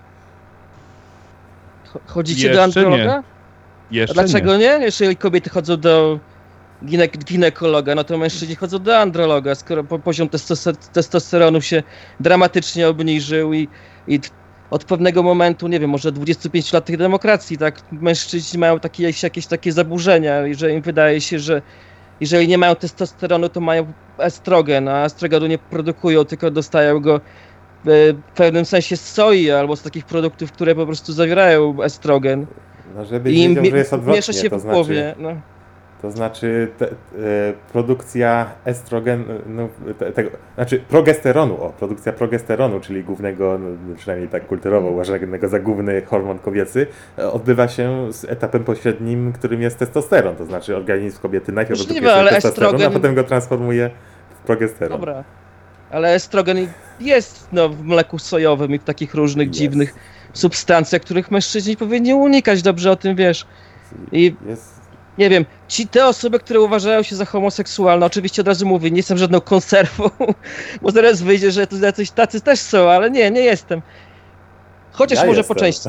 [SPEAKER 6] Chodzicie
[SPEAKER 3] Jeszcze
[SPEAKER 6] do androloga?
[SPEAKER 3] nie. Jeszcze
[SPEAKER 6] A dlaczego nie? nie? Jeżeli kobiety chodzą do ginek- ginekologa, no to mężczyźni chodzą do androloga, skoro po- poziom testos- testosteronu się dramatycznie obniżył i, i od pewnego momentu, nie wiem, może dwadzieścia pięć lat tej demokracji, tak, mężczyźni mają takie, jakieś takie zaburzenia i że im wydaje się, że jeżeli nie mają testosteronu, to mają estrogen, a estrogenu nie produkują, tylko dostają go w pewnym sensie z soi albo z takich produktów, które po prostu zawierają estrogen.
[SPEAKER 2] No żeby
[SPEAKER 6] I
[SPEAKER 2] wiedział,
[SPEAKER 6] mi-
[SPEAKER 2] że jest odwrotnie,
[SPEAKER 6] miesza się
[SPEAKER 2] to
[SPEAKER 6] w
[SPEAKER 2] znaczy...
[SPEAKER 6] głowie. No.
[SPEAKER 2] To znaczy te, e, produkcja estrogen, no, te, tego, znaczy progesteronu, o, produkcja progesteronu, czyli głównego, no, przynajmniej tak kulturowo uważanego za główny hormon kobiecy, e, odbywa się z etapem pośrednim, którym jest testosteron. To znaczy organizm kobiety najpierw
[SPEAKER 6] Możliwe,
[SPEAKER 2] produkuje
[SPEAKER 6] ale
[SPEAKER 2] testosteron,
[SPEAKER 6] estrogen-
[SPEAKER 2] a potem go transformuje w progesteron.
[SPEAKER 6] Dobra. Ale estrogen jest no, w mleku sojowym i w takich różnych
[SPEAKER 2] Jest.
[SPEAKER 6] dziwnych substancjach, których mężczyźni powinni unikać, dobrze o tym wiesz. I
[SPEAKER 2] Jest...
[SPEAKER 6] nie wiem, ci te osoby, które uważają się za homoseksualne, oczywiście od razu mówię, nie jestem żadną konserwą, bo zaraz wyjdzie, że tu jacyś tacy też są, ale nie, nie jestem. Chociaż
[SPEAKER 2] Ja
[SPEAKER 6] może
[SPEAKER 2] jestem.
[SPEAKER 6] po części.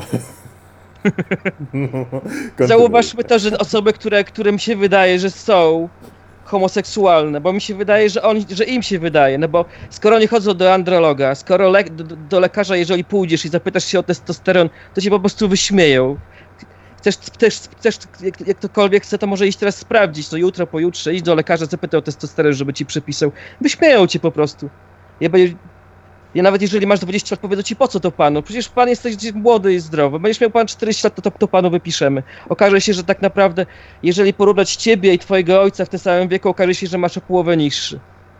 [SPEAKER 2] Kontynuuj.
[SPEAKER 6] Zauważmy to, że osoby, które, którym się wydaje, że są homoseksualne, bo mi się wydaje, że, oni, że im się wydaje, no bo skoro nie chodzą do androloga, skoro le, do, do lekarza, jeżeli pójdziesz i zapytasz się o testosteron, to cię po prostu wyśmieją. Chcesz, chcesz, chcesz jak, jak ktokolwiek chce, to może iść teraz sprawdzić, no jutro, pojutrze, idź do lekarza, zapytaj o testosteron, żeby ci przepisał. Wyśmieją cię po prostu. Ja, będzie, ja nawet jeżeli masz dwadzieścia lat, powiedzą ci, po co to panu? Przecież pan jesteś młody i zdrowy. Będziesz miał pan czterdzieści lat, to, to, to panu wypiszemy. Okaże się, że tak naprawdę, jeżeli porównać ciebie i twojego ojca w tym samym wieku, okaże się, że masz o połowę niższy.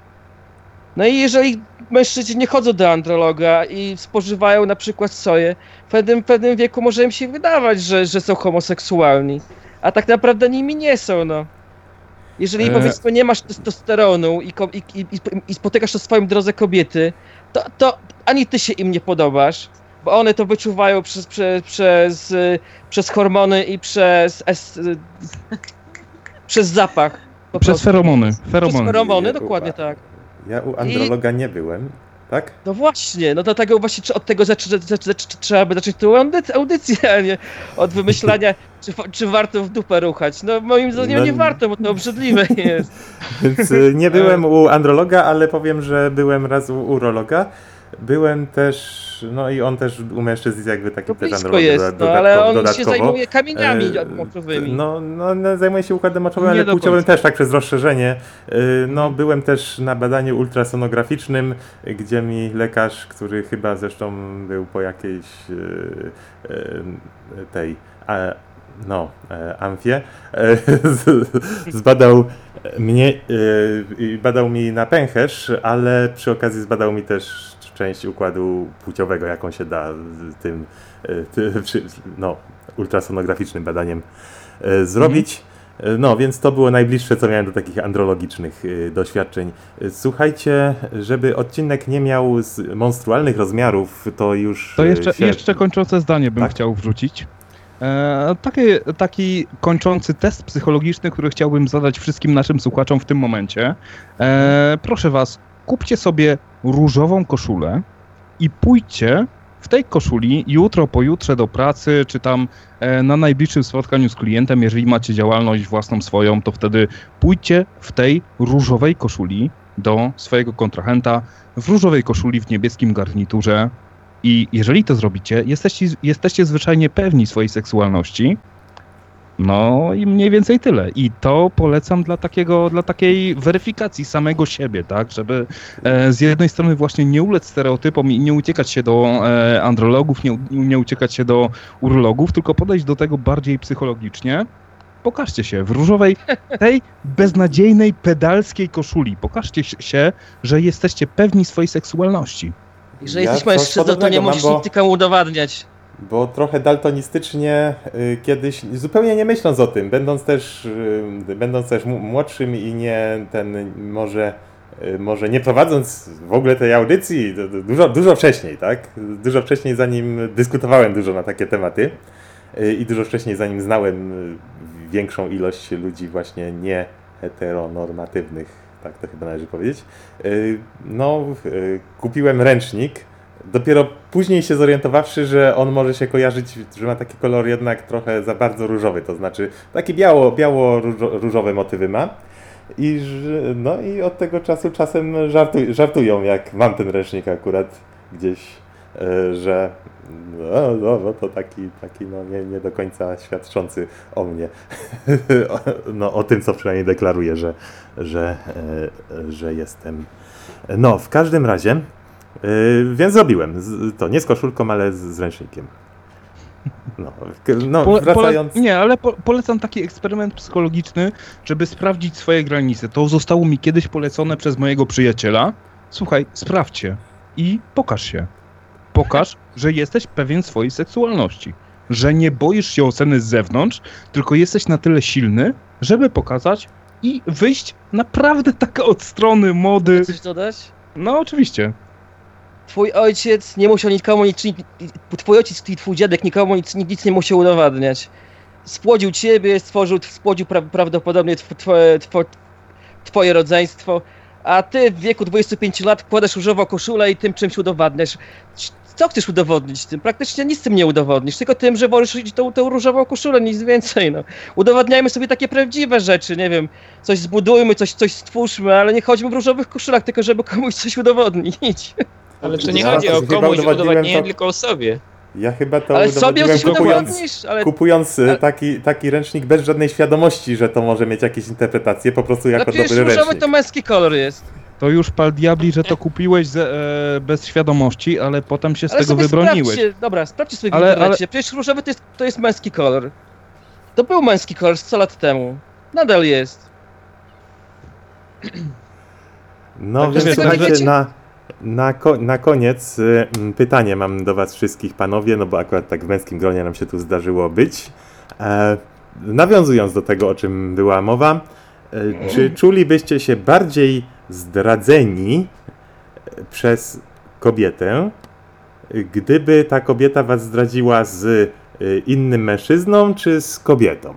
[SPEAKER 6] No i jeżeli mężczyźni nie chodzą do androloga i spożywają na przykład soję, w pewnym, w pewnym wieku może im się wydawać, że, że są homoseksualni, a tak naprawdę nimi nie są, no. Jeżeli
[SPEAKER 2] E...
[SPEAKER 6] powiedzmy nie masz testosteronu i, ko- i, i, i spotykasz na swoim drodze kobiety, to, to ani ty się im nie podobasz, bo one to wyczuwają przez, przez, przez, przez hormony i przez, es, przez zapach. Po
[SPEAKER 3] Przez
[SPEAKER 6] prostu.
[SPEAKER 3] feromony.
[SPEAKER 6] Przez
[SPEAKER 3] feromony.
[SPEAKER 6] feromony,
[SPEAKER 2] Nie,
[SPEAKER 6] dokładnie
[SPEAKER 2] upa-
[SPEAKER 6] tak.
[SPEAKER 2] Ja u androloga nie byłem, tak?
[SPEAKER 6] No właśnie, no do tego właśnie czy od tego zaczy, zaczy, zaczy, trzeba by zacząć tą audyc- audycję, a nie od wymyślania, czy, czy warto w dupę ruchać. No moim zdaniem
[SPEAKER 2] No-
[SPEAKER 6] nie warto, bo to obrzydliwe jest.
[SPEAKER 2] Więc y, nie byłem u androloga, ale powiem, że byłem raz u urologa. Byłem też, no i on też u mężczyzn jakby taki
[SPEAKER 6] To
[SPEAKER 2] też
[SPEAKER 6] blisko
[SPEAKER 2] androlog
[SPEAKER 6] jest,
[SPEAKER 2] doda-
[SPEAKER 6] no ale on
[SPEAKER 2] dodatkowo.
[SPEAKER 6] się zajmuje kamieniami
[SPEAKER 2] E,
[SPEAKER 6] moczowymi.
[SPEAKER 2] No, no, no zajmuje się układem moczowym,
[SPEAKER 3] Nie
[SPEAKER 2] ale
[SPEAKER 3] do
[SPEAKER 2] płciowym
[SPEAKER 3] końca.
[SPEAKER 2] też tak przez rozszerzenie. E, No byłem też na badaniu ultrasonograficznym, gdzie mi lekarz, który chyba zresztą był po jakiejś e, e, tej a, no, e, amfie, e, z, zbadał mnie e, i badał mi na pęcherz, ale przy okazji zbadał mi też część układu płciowego, jaką się da z tym e, ty, przy, no, ultrasonograficznym badaniem e, zrobić. E, No, więc to było najbliższe, co miałem do takich andrologicznych e, doświadczeń. E, Słuchajcie, żeby odcinek nie miał z monstrualnych rozmiarów, to już
[SPEAKER 3] To jeszcze,
[SPEAKER 2] e, się...
[SPEAKER 3] jeszcze kończące zdanie bym
[SPEAKER 2] Tak?
[SPEAKER 3] chciał wrzucić. E, taki, taki kończący test psychologiczny, który chciałbym zadać wszystkim naszym słuchaczom w tym momencie. E, proszę was, kupcie sobie różową koszulę i pójdźcie w tej koszuli jutro, pojutrze do pracy, czy tam e, na najbliższym spotkaniu z klientem, jeżeli macie działalność własną swoją, to wtedy pójdźcie w tej różowej koszuli do swojego kontrahenta, w różowej koszuli, w niebieskim garniturze i jeżeli to zrobicie, jesteście, jesteście zwyczajnie pewni swojej seksualności. No i mniej więcej tyle. I to polecam dla takiego, dla takiej weryfikacji samego siebie, tak? Żeby e, z jednej strony właśnie nie ulec stereotypom i nie uciekać się do e, andrologów, nie, nie uciekać się do urologów, tylko podejść do tego bardziej psychologicznie. Pokażcie się w różowej, tej beznadziejnej, pedalskiej koszuli. Pokażcie się, że jesteście pewni swojej seksualności.
[SPEAKER 6] Jeżeli
[SPEAKER 2] Ja
[SPEAKER 6] jesteś
[SPEAKER 2] coś
[SPEAKER 6] mężczyzną, to
[SPEAKER 2] podobnego
[SPEAKER 6] nie
[SPEAKER 2] mam,
[SPEAKER 6] musisz
[SPEAKER 2] bo-
[SPEAKER 6] nic nikomu udowadniać.
[SPEAKER 2] Bo trochę daltonistycznie y, kiedyś, zupełnie nie myśląc o tym, będąc też, y, będąc też m- młodszym i nie ten, może, y, może nie prowadząc w ogóle tej audycji, to, to dużo, dużo wcześniej, tak? Dużo wcześniej, zanim dyskutowałem dużo na takie tematy y, i dużo wcześniej, zanim znałem y, większą ilość ludzi właśnie nie heteronormatywnych, tak to chyba należy powiedzieć, y, no y, kupiłem ręcznik. Dopiero później się zorientowawszy, że on może się kojarzyć, że ma taki kolor jednak trochę za bardzo różowy, to znaczy takie biało, biało-różowe motywy ma. I, że- no i od tego czasu czasem żartuj, żartują, jak mam ten ręcznik akurat gdzieś, e, że no, no, no to taki, taki no, nie, nie do końca świadczący o mnie. O- no o tym, co przynajmniej deklaruję, że, że, e, że jestem. No, w każdym razie. Yy, więc zrobiłem z, to nie z koszulką, ale z, z ręcznikiem. No, k- no
[SPEAKER 3] Pole,
[SPEAKER 2] wracając.
[SPEAKER 3] pole, nie, ale po, polecam taki eksperyment psychologiczny, żeby sprawdzić swoje granice. To zostało mi kiedyś polecone przez mojego przyjaciela. Słuchaj, sprawdźcie i pokaż się. Pokaż, że jesteś pewien swojej seksualności. Że nie boisz się oceny z zewnątrz, tylko jesteś na tyle silny, żeby pokazać i wyjść naprawdę tak od strony mody.
[SPEAKER 6] Chcesz dodać?
[SPEAKER 3] No oczywiście.
[SPEAKER 6] Twój ojciec nie musiał nikomu nic, twój ojciec i twój dziadek nikomu nic, nic nie musiał udowadniać. Spłodził ciebie, stworzył, spłodził pra, prawdopodobnie tw, twoje, tw, twoje rodzeństwo, a ty w wieku dwudziestu pięciu lat kładasz różową koszulę i tym czymś udowadniasz. Co chcesz udowodnić tym? Praktycznie nic tym nie udowodnisz, tylko tym, że wolisz tą, tą różową koszulę, nic więcej, no. Udowodniajmy sobie takie prawdziwe rzeczy, nie wiem, coś zbudujmy, coś, coś stwórzmy, ale nie chodźmy w różowych koszulach, tylko żeby komuś coś udowodnić.
[SPEAKER 5] Ale to nie
[SPEAKER 2] Ja
[SPEAKER 5] chodzi o
[SPEAKER 2] chyba
[SPEAKER 5] komuś,
[SPEAKER 2] udowodniłem
[SPEAKER 5] udowodnienie
[SPEAKER 2] to-
[SPEAKER 5] tylko o sobie.
[SPEAKER 2] Ja chyba to
[SPEAKER 6] Ale sobie
[SPEAKER 2] udowodniłem
[SPEAKER 6] coś
[SPEAKER 2] kupując,
[SPEAKER 6] udowodnisz, ale
[SPEAKER 2] kupując e,
[SPEAKER 6] ale-
[SPEAKER 2] taki, taki ręcznik bez żadnej świadomości, że to może mieć jakieś interpretacje, po prostu
[SPEAKER 6] no
[SPEAKER 2] jako
[SPEAKER 6] przecież
[SPEAKER 2] dobry
[SPEAKER 6] różowy
[SPEAKER 2] ręcznik.
[SPEAKER 6] to męski kolor jest.
[SPEAKER 3] To już pal diabli, że to kupiłeś z, e, bez świadomości, ale potem się z
[SPEAKER 6] Ale
[SPEAKER 3] tego
[SPEAKER 6] sobie
[SPEAKER 3] wybroniłeś.
[SPEAKER 6] sprawdźcie, dobra, sprawdźcie sobie w
[SPEAKER 3] Ale-
[SPEAKER 6] internecie, przecież różowy to jest, to jest męski kolor. To był męski kolor sto lat temu. Nadal jest.
[SPEAKER 2] No
[SPEAKER 3] Także
[SPEAKER 2] więc
[SPEAKER 3] wiesz,
[SPEAKER 2] słuchajcie,
[SPEAKER 6] także-
[SPEAKER 2] na, na, ko- na koniec y, m, pytanie mam do was wszystkich, panowie, no bo akurat tak w męskim gronie nam się tu zdarzyło być. E, nawiązując do tego, o czym była mowa, e, czy czulibyście się bardziej zdradzeni e, przez kobietę, e, gdyby ta kobieta was zdradziła z e, innym mężczyzną, czy z kobietą?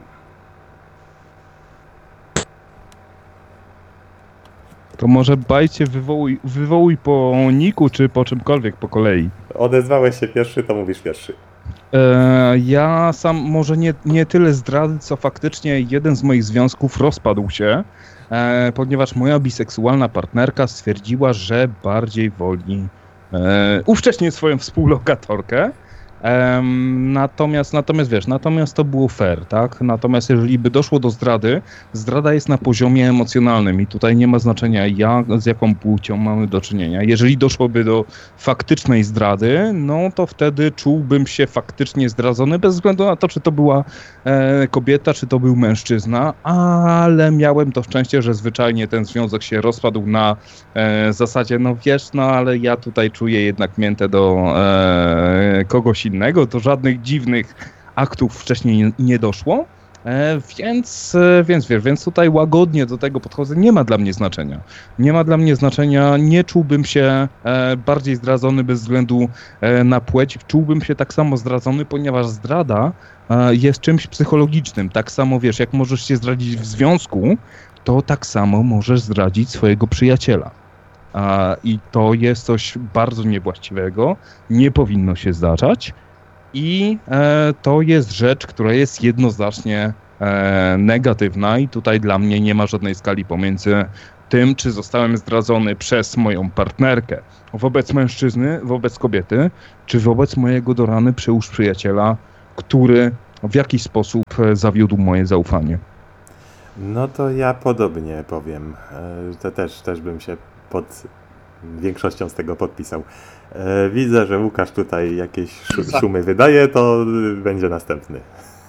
[SPEAKER 3] To może bajcie, wywołuj, wywołuj po niku, czy po czymkolwiek po kolei.
[SPEAKER 2] Odezwałeś się pierwszy, to mówisz pierwszy.
[SPEAKER 3] E, ja sam może nie, nie tyle zdrady, co faktycznie jeden z moich związków rozpadł się, e, ponieważ moja biseksualna partnerka stwierdziła, że bardziej woli e, uwcześnić swoją współlokatorkę. Em, natomiast, natomiast wiesz, natomiast to było fair, tak? Natomiast jeżeli by doszło do zdrady, zdrada jest na poziomie emocjonalnym i tutaj nie ma znaczenia, jak, z jaką płcią mamy do czynienia. Jeżeli doszłoby do faktycznej zdrady, no to wtedy czułbym się faktycznie zdradzony, bez względu na to, czy to była e, kobieta, czy to był mężczyzna, ale miałem to szczęście, że zwyczajnie ten związek się rozpadł na e, zasadzie, no wiesz, no ale ja tutaj czuję jednak miętę do e, kogoś innego, to żadnych dziwnych aktów wcześniej nie, nie doszło, e, więc, e, więc wiesz, więc tutaj łagodnie do tego podchodzę, nie ma dla mnie znaczenia. Nie ma dla mnie znaczenia, nie czułbym się e, bardziej zdradzony bez względu e, na płeć, czułbym się tak samo zdradzony, ponieważ zdrada e, jest czymś psychologicznym. Tak samo wiesz, jak możesz się zdradzić w związku, to tak samo możesz zdradzić swojego przyjaciela. I to jest coś bardzo niewłaściwego, nie powinno się zdarzać i to jest rzecz, która jest jednoznacznie negatywna i tutaj dla mnie nie ma żadnej skali pomiędzy tym, czy zostałem zdradzony przez moją partnerkę wobec mężczyzny, wobec kobiety, czy wobec mojego do rany przyłóż przyjaciela, który w jakiś sposób zawiódł moje zaufanie.
[SPEAKER 2] No to ja podobnie powiem. To też, też bym się pod większością z tego podpisał. Widzę, że Łukasz tutaj jakieś szumy wydaje, to będzie następny.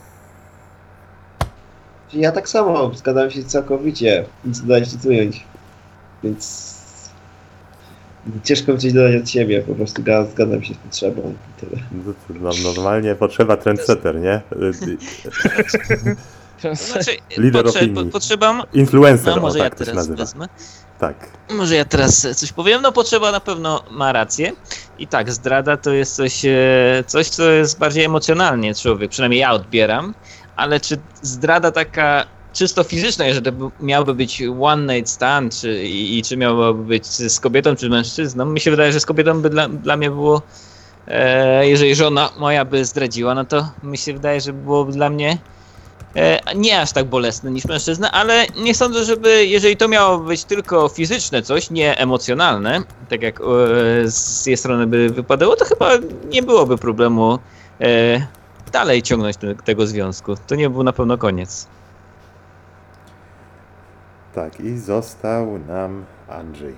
[SPEAKER 4] Ja tak samo zgadzam się całkowicie, nic dodać czy ująć. Więc ciężko mi coś dodać od siebie, po prostu zgadzam się z potrzebą i tyle.
[SPEAKER 2] No, normalnie potrzeba trendsetter, nie?
[SPEAKER 5] To znaczy,
[SPEAKER 2] Lider
[SPEAKER 5] potrze-
[SPEAKER 2] opinii.
[SPEAKER 5] potrzeba...
[SPEAKER 2] Influencer,
[SPEAKER 5] no, może
[SPEAKER 2] o,
[SPEAKER 5] ja
[SPEAKER 2] tak to się
[SPEAKER 5] teraz
[SPEAKER 2] nazywa.
[SPEAKER 5] wezmę.
[SPEAKER 2] Tak.
[SPEAKER 5] Może ja teraz coś powiem. No potrzeba na pewno ma rację. I tak, zdrada to jest coś, coś, co jest bardziej emocjonalnie człowiek, przynajmniej ja odbieram. Ale czy zdrada taka czysto fizyczna, jeżeli to miałby być one night stand, czy, i, i czy miałoby być z kobietą, czy mężczyzną, mi się wydaje, że z kobietą by dla, dla mnie było, e, jeżeli żona moja by zdradziła, no to mi się wydaje, że byłoby dla mnie e, nie aż tak bolesne niż mężczyzna, ale nie sądzę, żeby, jeżeli to miało być tylko fizyczne coś, nie emocjonalne, tak jak e, z jej strony by wypadało, to chyba nie byłoby problemu e, dalej ciągnąć te, tego związku. To nie był na pewno koniec.
[SPEAKER 2] Tak, i został nam Andrzej.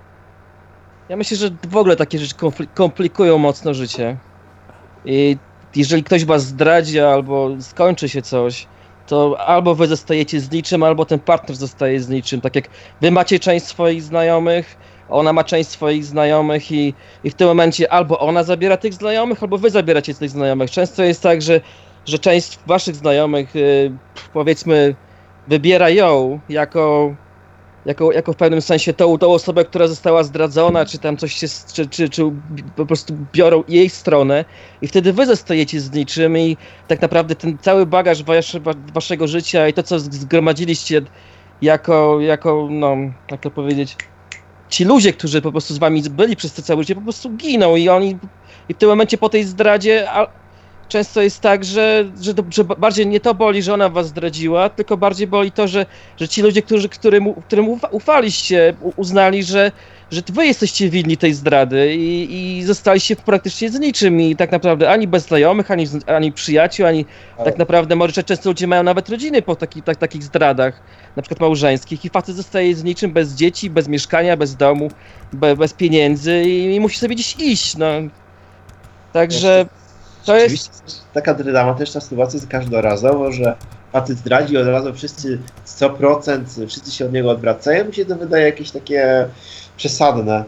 [SPEAKER 6] Ja myślę, że w ogóle takie rzeczy komplikują mocno życie. I jeżeli ktoś was zdradzi albo skończy się coś, to albo wy zostajecie z niczym, albo ten partner zostaje z niczym. Tak jak wy macie część swoich znajomych, ona ma część swoich znajomych i, i w tym momencie albo ona zabiera tych znajomych, albo wy zabieracie tych znajomych. Często jest tak, że, że część waszych znajomych, yy, powiedzmy, wybiera ją jako, jako, jako w pewnym sensie tą, tą osobę, która została zdradzona, czy tam coś się, czy, czy, czy po prostu biorą jej stronę i wtedy wy zostajecie z niczym i tak naprawdę ten cały bagaż wasze, waszego życia i to, co zgromadziliście jako, jako, no, jak to powiedzieć, ci ludzie, którzy po prostu z wami byli przez to całe życie, po prostu giną i oni i w tym momencie po tej zdradzie a, często jest tak, że, że, że bardziej nie to boli, że ona was zdradziła, tylko bardziej boli to, że, że ci ludzie, którzy, którym, którym ufaliście, uznali, że, że wy jesteście winni tej zdrady i, i zostaliście praktycznie z niczym i tak naprawdę ani bez znajomych, ani, ani przyjaciół, ani ale... tak naprawdę może często ludzie mają nawet rodziny po taki, tak, takich zdradach, na przykład małżeńskich i facet zostaje z niczym, bez dzieci, bez mieszkania, bez domu, be, bez pieniędzy i, i musi sobie gdzieś iść, no. Także... To jest
[SPEAKER 4] taka dramatyczna sytuacja jest każdorazowo, że facet zdradzi od razu wszyscy sto procent, wszyscy się od niego odwracają, mi się to wydaje jakieś takie przesadne.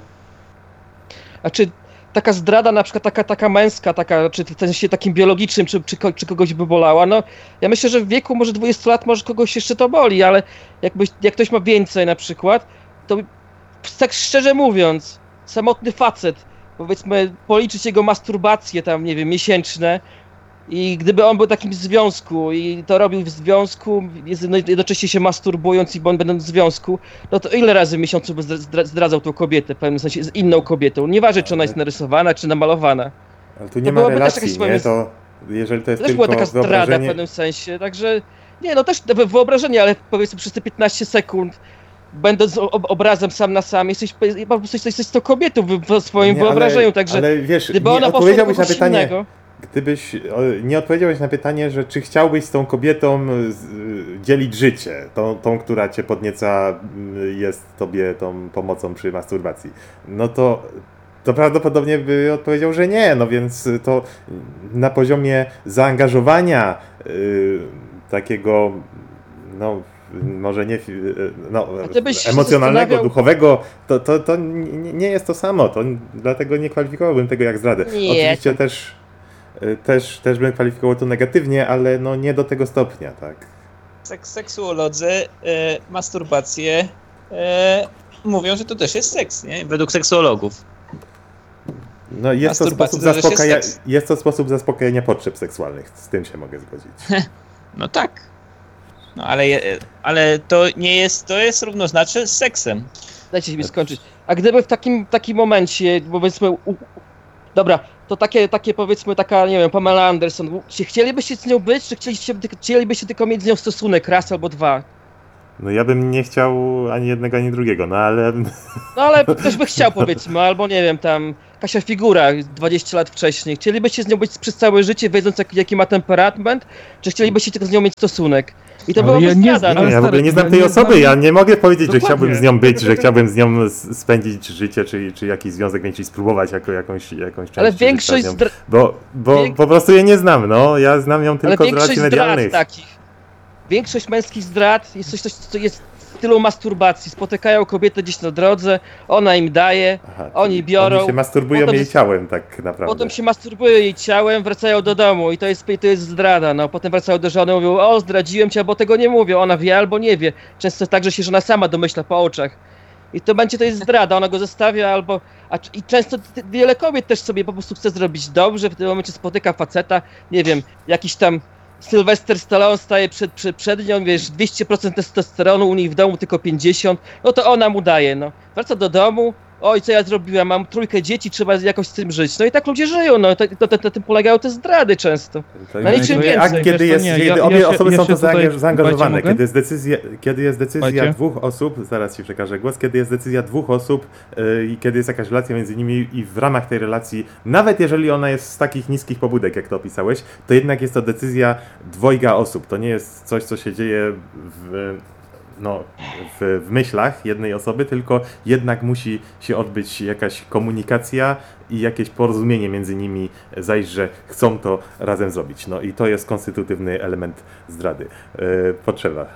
[SPEAKER 6] A czy taka zdrada na przykład taka, taka męska, taka, czy w sensie takim biologicznym, czy, czy, czy kogoś by bolała? No ja myślę, że w wieku może dwudziestu lat może kogoś jeszcze to boli, ale jakby, jak ktoś ma więcej na przykład, to tak szczerze mówiąc, samotny facet, powiedzmy, policzyć jego masturbacje tam, nie wiem, miesięczne i gdyby on był w takim związku i to robił w związku, jednocześnie się masturbując i będąc w związku, no to ile razy w miesiącu by zdradzał tą kobietę, w pewnym sensie z inną kobietą, nieważne czy ona jest narysowana, czy namalowana.
[SPEAKER 2] Ale tu nie to ma relacji, nie? To jeżeli to jest
[SPEAKER 6] też
[SPEAKER 2] tylko
[SPEAKER 6] była taka zdrada
[SPEAKER 2] wyobrażenie...
[SPEAKER 6] w pewnym sensie, także nie, no też wyobrażenie, ale powiedzmy przez te piętnaście sekund będąc obrazem sam na sam, jesteś po prostu jesteś, jesteś tą kobietą w swoim
[SPEAKER 2] nie,
[SPEAKER 6] wyobrażeniu,
[SPEAKER 2] ale,
[SPEAKER 6] także
[SPEAKER 2] ale wiesz,
[SPEAKER 6] gdyby
[SPEAKER 2] nie
[SPEAKER 6] ona
[SPEAKER 2] odpowiedziałbyś na pytanie,
[SPEAKER 6] innego,
[SPEAKER 2] gdybyś nie odpowiedziałeś na pytanie, że czy chciałbyś z tą kobietą dzielić życie, tą, tą, która cię podnieca, jest tobie tą pomocą przy masturbacji, no to to prawdopodobnie by odpowiedział, że nie, no więc to na poziomie zaangażowania yy, takiego, no może nie no, emocjonalnego,
[SPEAKER 6] zastanawiał...
[SPEAKER 2] duchowego, to, to, to nie jest to samo, to dlatego nie kwalifikowałbym tego jak zdradę.
[SPEAKER 6] Nie.
[SPEAKER 2] Oczywiście też, też, też bym kwalifikował to negatywnie, ale no nie do tego stopnia, tak.
[SPEAKER 5] Seks, seksuolodzy, e, masturbację e, mówią, że to też jest seks, nie? Według seksuologów.
[SPEAKER 2] No jest to, sposób zaspokaja... jest, jest to sposób zaspokojenia potrzeb seksualnych, z tym się mogę zgodzić.
[SPEAKER 5] No tak. No ale, ale to nie jest, to jest równoznaczne z seksem.
[SPEAKER 6] Dajcie mi skończyć. A gdyby w takim, takim momencie, powiedzmy, u, dobra, to takie, takie powiedzmy taka, nie wiem, Pamela Anderson, czy chcielibyście z nią być, czy chcielibyście, chcielibyście tylko mieć z nią stosunek raz albo dwa?
[SPEAKER 2] No ja bym nie chciał ani jednego, ani drugiego, no ale...
[SPEAKER 6] No ale ktoś by chciał, powiedzmy, albo nie wiem, tam Kasia Figura dwadzieścia lat wcześniej. Chcielibyście z nią być przez całe życie, wiedząc jaki, jaki ma temperament, czy chcielibyście tylko z nią mieć stosunek? I to
[SPEAKER 3] Ale
[SPEAKER 6] byłoby
[SPEAKER 3] ja nie
[SPEAKER 6] zdrada.
[SPEAKER 3] znam-
[SPEAKER 2] Nie, ja w ogóle nie znam
[SPEAKER 3] Ja
[SPEAKER 2] tej
[SPEAKER 3] nie
[SPEAKER 2] osoby,
[SPEAKER 3] znam-
[SPEAKER 2] ja nie mogę powiedzieć, że
[SPEAKER 3] Dokładnie.
[SPEAKER 2] chciałbym z nią być, że chciałbym z nią s- spędzić życie, czy, czy jakiś związek mieć i spróbować jako, jakąś, jakąś część
[SPEAKER 6] Ale
[SPEAKER 2] życia
[SPEAKER 6] większość,
[SPEAKER 2] z nią.
[SPEAKER 6] zdra-
[SPEAKER 2] Bo, bo
[SPEAKER 6] wiek-
[SPEAKER 2] po prostu jej nie znam, no, ja znam ją
[SPEAKER 6] ale
[SPEAKER 2] tylko z
[SPEAKER 6] większość
[SPEAKER 2] relacji
[SPEAKER 6] zdrad
[SPEAKER 2] medialnych.
[SPEAKER 6] takich, większość męskich zdrad jest coś, coś, co jest w stylu masturbacji. Spotykają kobietę gdzieś na drodze, ona im daje,
[SPEAKER 2] Aha,
[SPEAKER 6] oni
[SPEAKER 2] czyli
[SPEAKER 6] biorą,
[SPEAKER 2] Oni się masturbują
[SPEAKER 6] potem
[SPEAKER 2] jej
[SPEAKER 6] jest-
[SPEAKER 2] ciałem tak naprawdę.
[SPEAKER 6] potem się masturbują jej ciałem, wracają do domu i to jest, to jest zdrada, no. Potem wracają do żony, mówią, o zdradziłem cię, albo tego nie mówią, ona wie albo nie wie. Często tak, że się żona sama domyśla po oczach. I to będzie to jest zdrada, ona go zostawia albo... A, I często t- wiele kobiet też sobie po prostu chce zrobić dobrze, w tym momencie spotyka faceta, nie wiem, jakiś tam Sylwester Stallone staje przed, przed, przed nią, wiesz, dwieście procent testosteronu, u niej w domu tylko pięćdziesiąt, no to ona mu daje, no. Wraca do domu, oj, co ja zrobiłam, mam trójkę dzieci, trzeba jakoś z tym żyć. No i tak ludzie żyją, no, to, to, to, to tym polegają te zdrady często.
[SPEAKER 2] To
[SPEAKER 6] No
[SPEAKER 2] jest-
[SPEAKER 6] niczym
[SPEAKER 2] nie, a
[SPEAKER 6] więcej,
[SPEAKER 2] kiedy
[SPEAKER 3] wiesz, to
[SPEAKER 2] jest,
[SPEAKER 3] nie,
[SPEAKER 2] kiedy
[SPEAKER 3] ja- ja
[SPEAKER 2] obie
[SPEAKER 3] się-
[SPEAKER 2] osoby
[SPEAKER 3] ja
[SPEAKER 2] są
[SPEAKER 3] się
[SPEAKER 2] to zaangaż-
[SPEAKER 3] tutaj-
[SPEAKER 2] zaangażowane,
[SPEAKER 3] Słuchajcie,
[SPEAKER 2] kiedy jest decyzja, kiedy jest decyzja
[SPEAKER 3] Słuchajcie.
[SPEAKER 2] dwóch osób, zaraz ci przekażę głos, kiedy jest decyzja dwóch osób yy, i kiedy jest jakaś relacja między nimi i w ramach tej relacji, nawet jeżeli ona jest z takich niskich pobudek, jak to opisałeś, to jednak jest to decyzja dwojga osób. To nie jest coś, co się dzieje w, no, w, w myślach jednej osoby, tylko jednak musi się odbyć jakaś komunikacja i jakieś porozumienie między nimi, zajść, że chcą to razem zrobić. No i to jest konstytutywny element zdrady. Yy, potrzeba.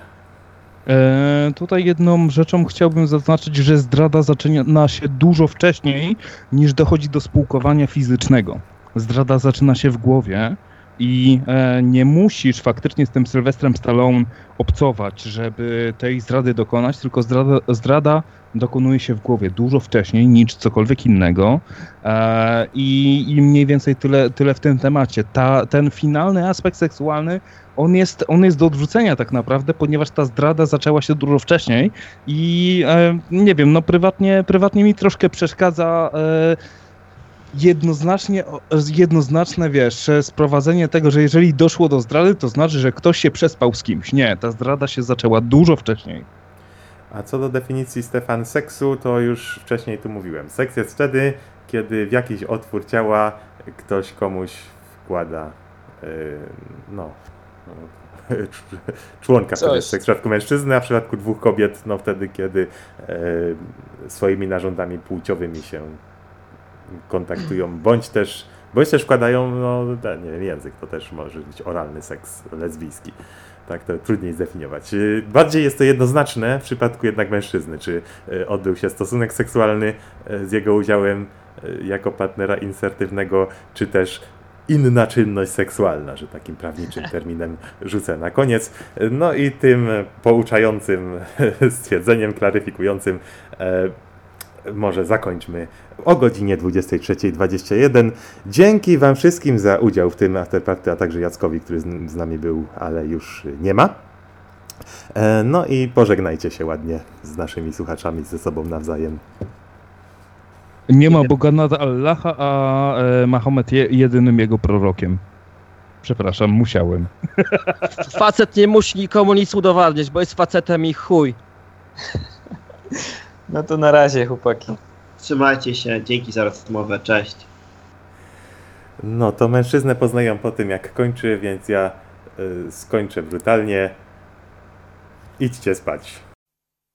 [SPEAKER 3] E, tutaj jedną rzeczą chciałbym zaznaczyć, że zdrada zaczyna się dużo wcześniej niż dochodzi do spółkowania fizycznego. Zdrada zaczyna się w głowie i e, nie musisz faktycznie z tym Sylwestrem Stallone obcować, żeby tej zdrady dokonać, tylko zdrada, zdrada dokonuje się w głowie dużo wcześniej niż cokolwiek innego e, i, i mniej więcej tyle, tyle w tym temacie. Ta, ten finalny aspekt seksualny, on jest, on jest do odrzucenia tak naprawdę, ponieważ ta zdrada zaczęła się dużo wcześniej i e, nie wiem, no prywatnie, prywatnie mi troszkę przeszkadza e, jednoznacznie, o- jednoznaczne, wiesz, sprowadzenie tego, że jeżeli doszło do zdrady, to znaczy, że ktoś się przespał z kimś. Nie, ta zdrada się zaczęła dużo wcześniej.
[SPEAKER 2] A co do definicji, Stefan, seksu, to już wcześniej tu mówiłem. Seks jest wtedy, kiedy w jakiś otwór ciała ktoś komuś wkłada yy, no, no, członka. Wtedy
[SPEAKER 5] Coś.
[SPEAKER 2] jest seks w przypadku mężczyzny, a w przypadku dwóch kobiet, no wtedy, kiedy yy, swoimi narządami płciowymi się kontaktują, bądź też, bądź też wkładają, no ten, nie wiem, język, to też może być oralny seks lesbijski. Tak, to trudniej zdefiniować. Y, Bardziej jest to jednoznaczne w przypadku jednak mężczyzny, czy y, odbył się stosunek seksualny y, z jego udziałem y, jako partnera insertywnego, czy też inna czynność seksualna, że takim prawniczym terminem rzucę na koniec. Y, No i tym pouczającym stwierdzeniem, klaryfikującym e, może zakończmy o godzinie dwudziestej trzeciej dwadzieścia jeden. Dzięki Wam wszystkim za udział w tym afterparty, a także Jackowi, który z, z nami był, ale już nie ma. E, no i pożegnajcie się ładnie z naszymi słuchaczami, ze sobą nawzajem.
[SPEAKER 3] Nie ma Boga nad Allaha, a e, Mahomet je, jedynym jego prorokiem. Przepraszam, musiałem.
[SPEAKER 6] Facet nie musi nikomu nic udowadniać, bo jest facetem i chuj.
[SPEAKER 5] No to na razie, chłopaki.
[SPEAKER 4] Trzymajcie się, dzięki za rozmowę, cześć.
[SPEAKER 2] No to mężczyznę poznają po tym, jak kończy, więc ja y, skończę brutalnie. Idźcie spać.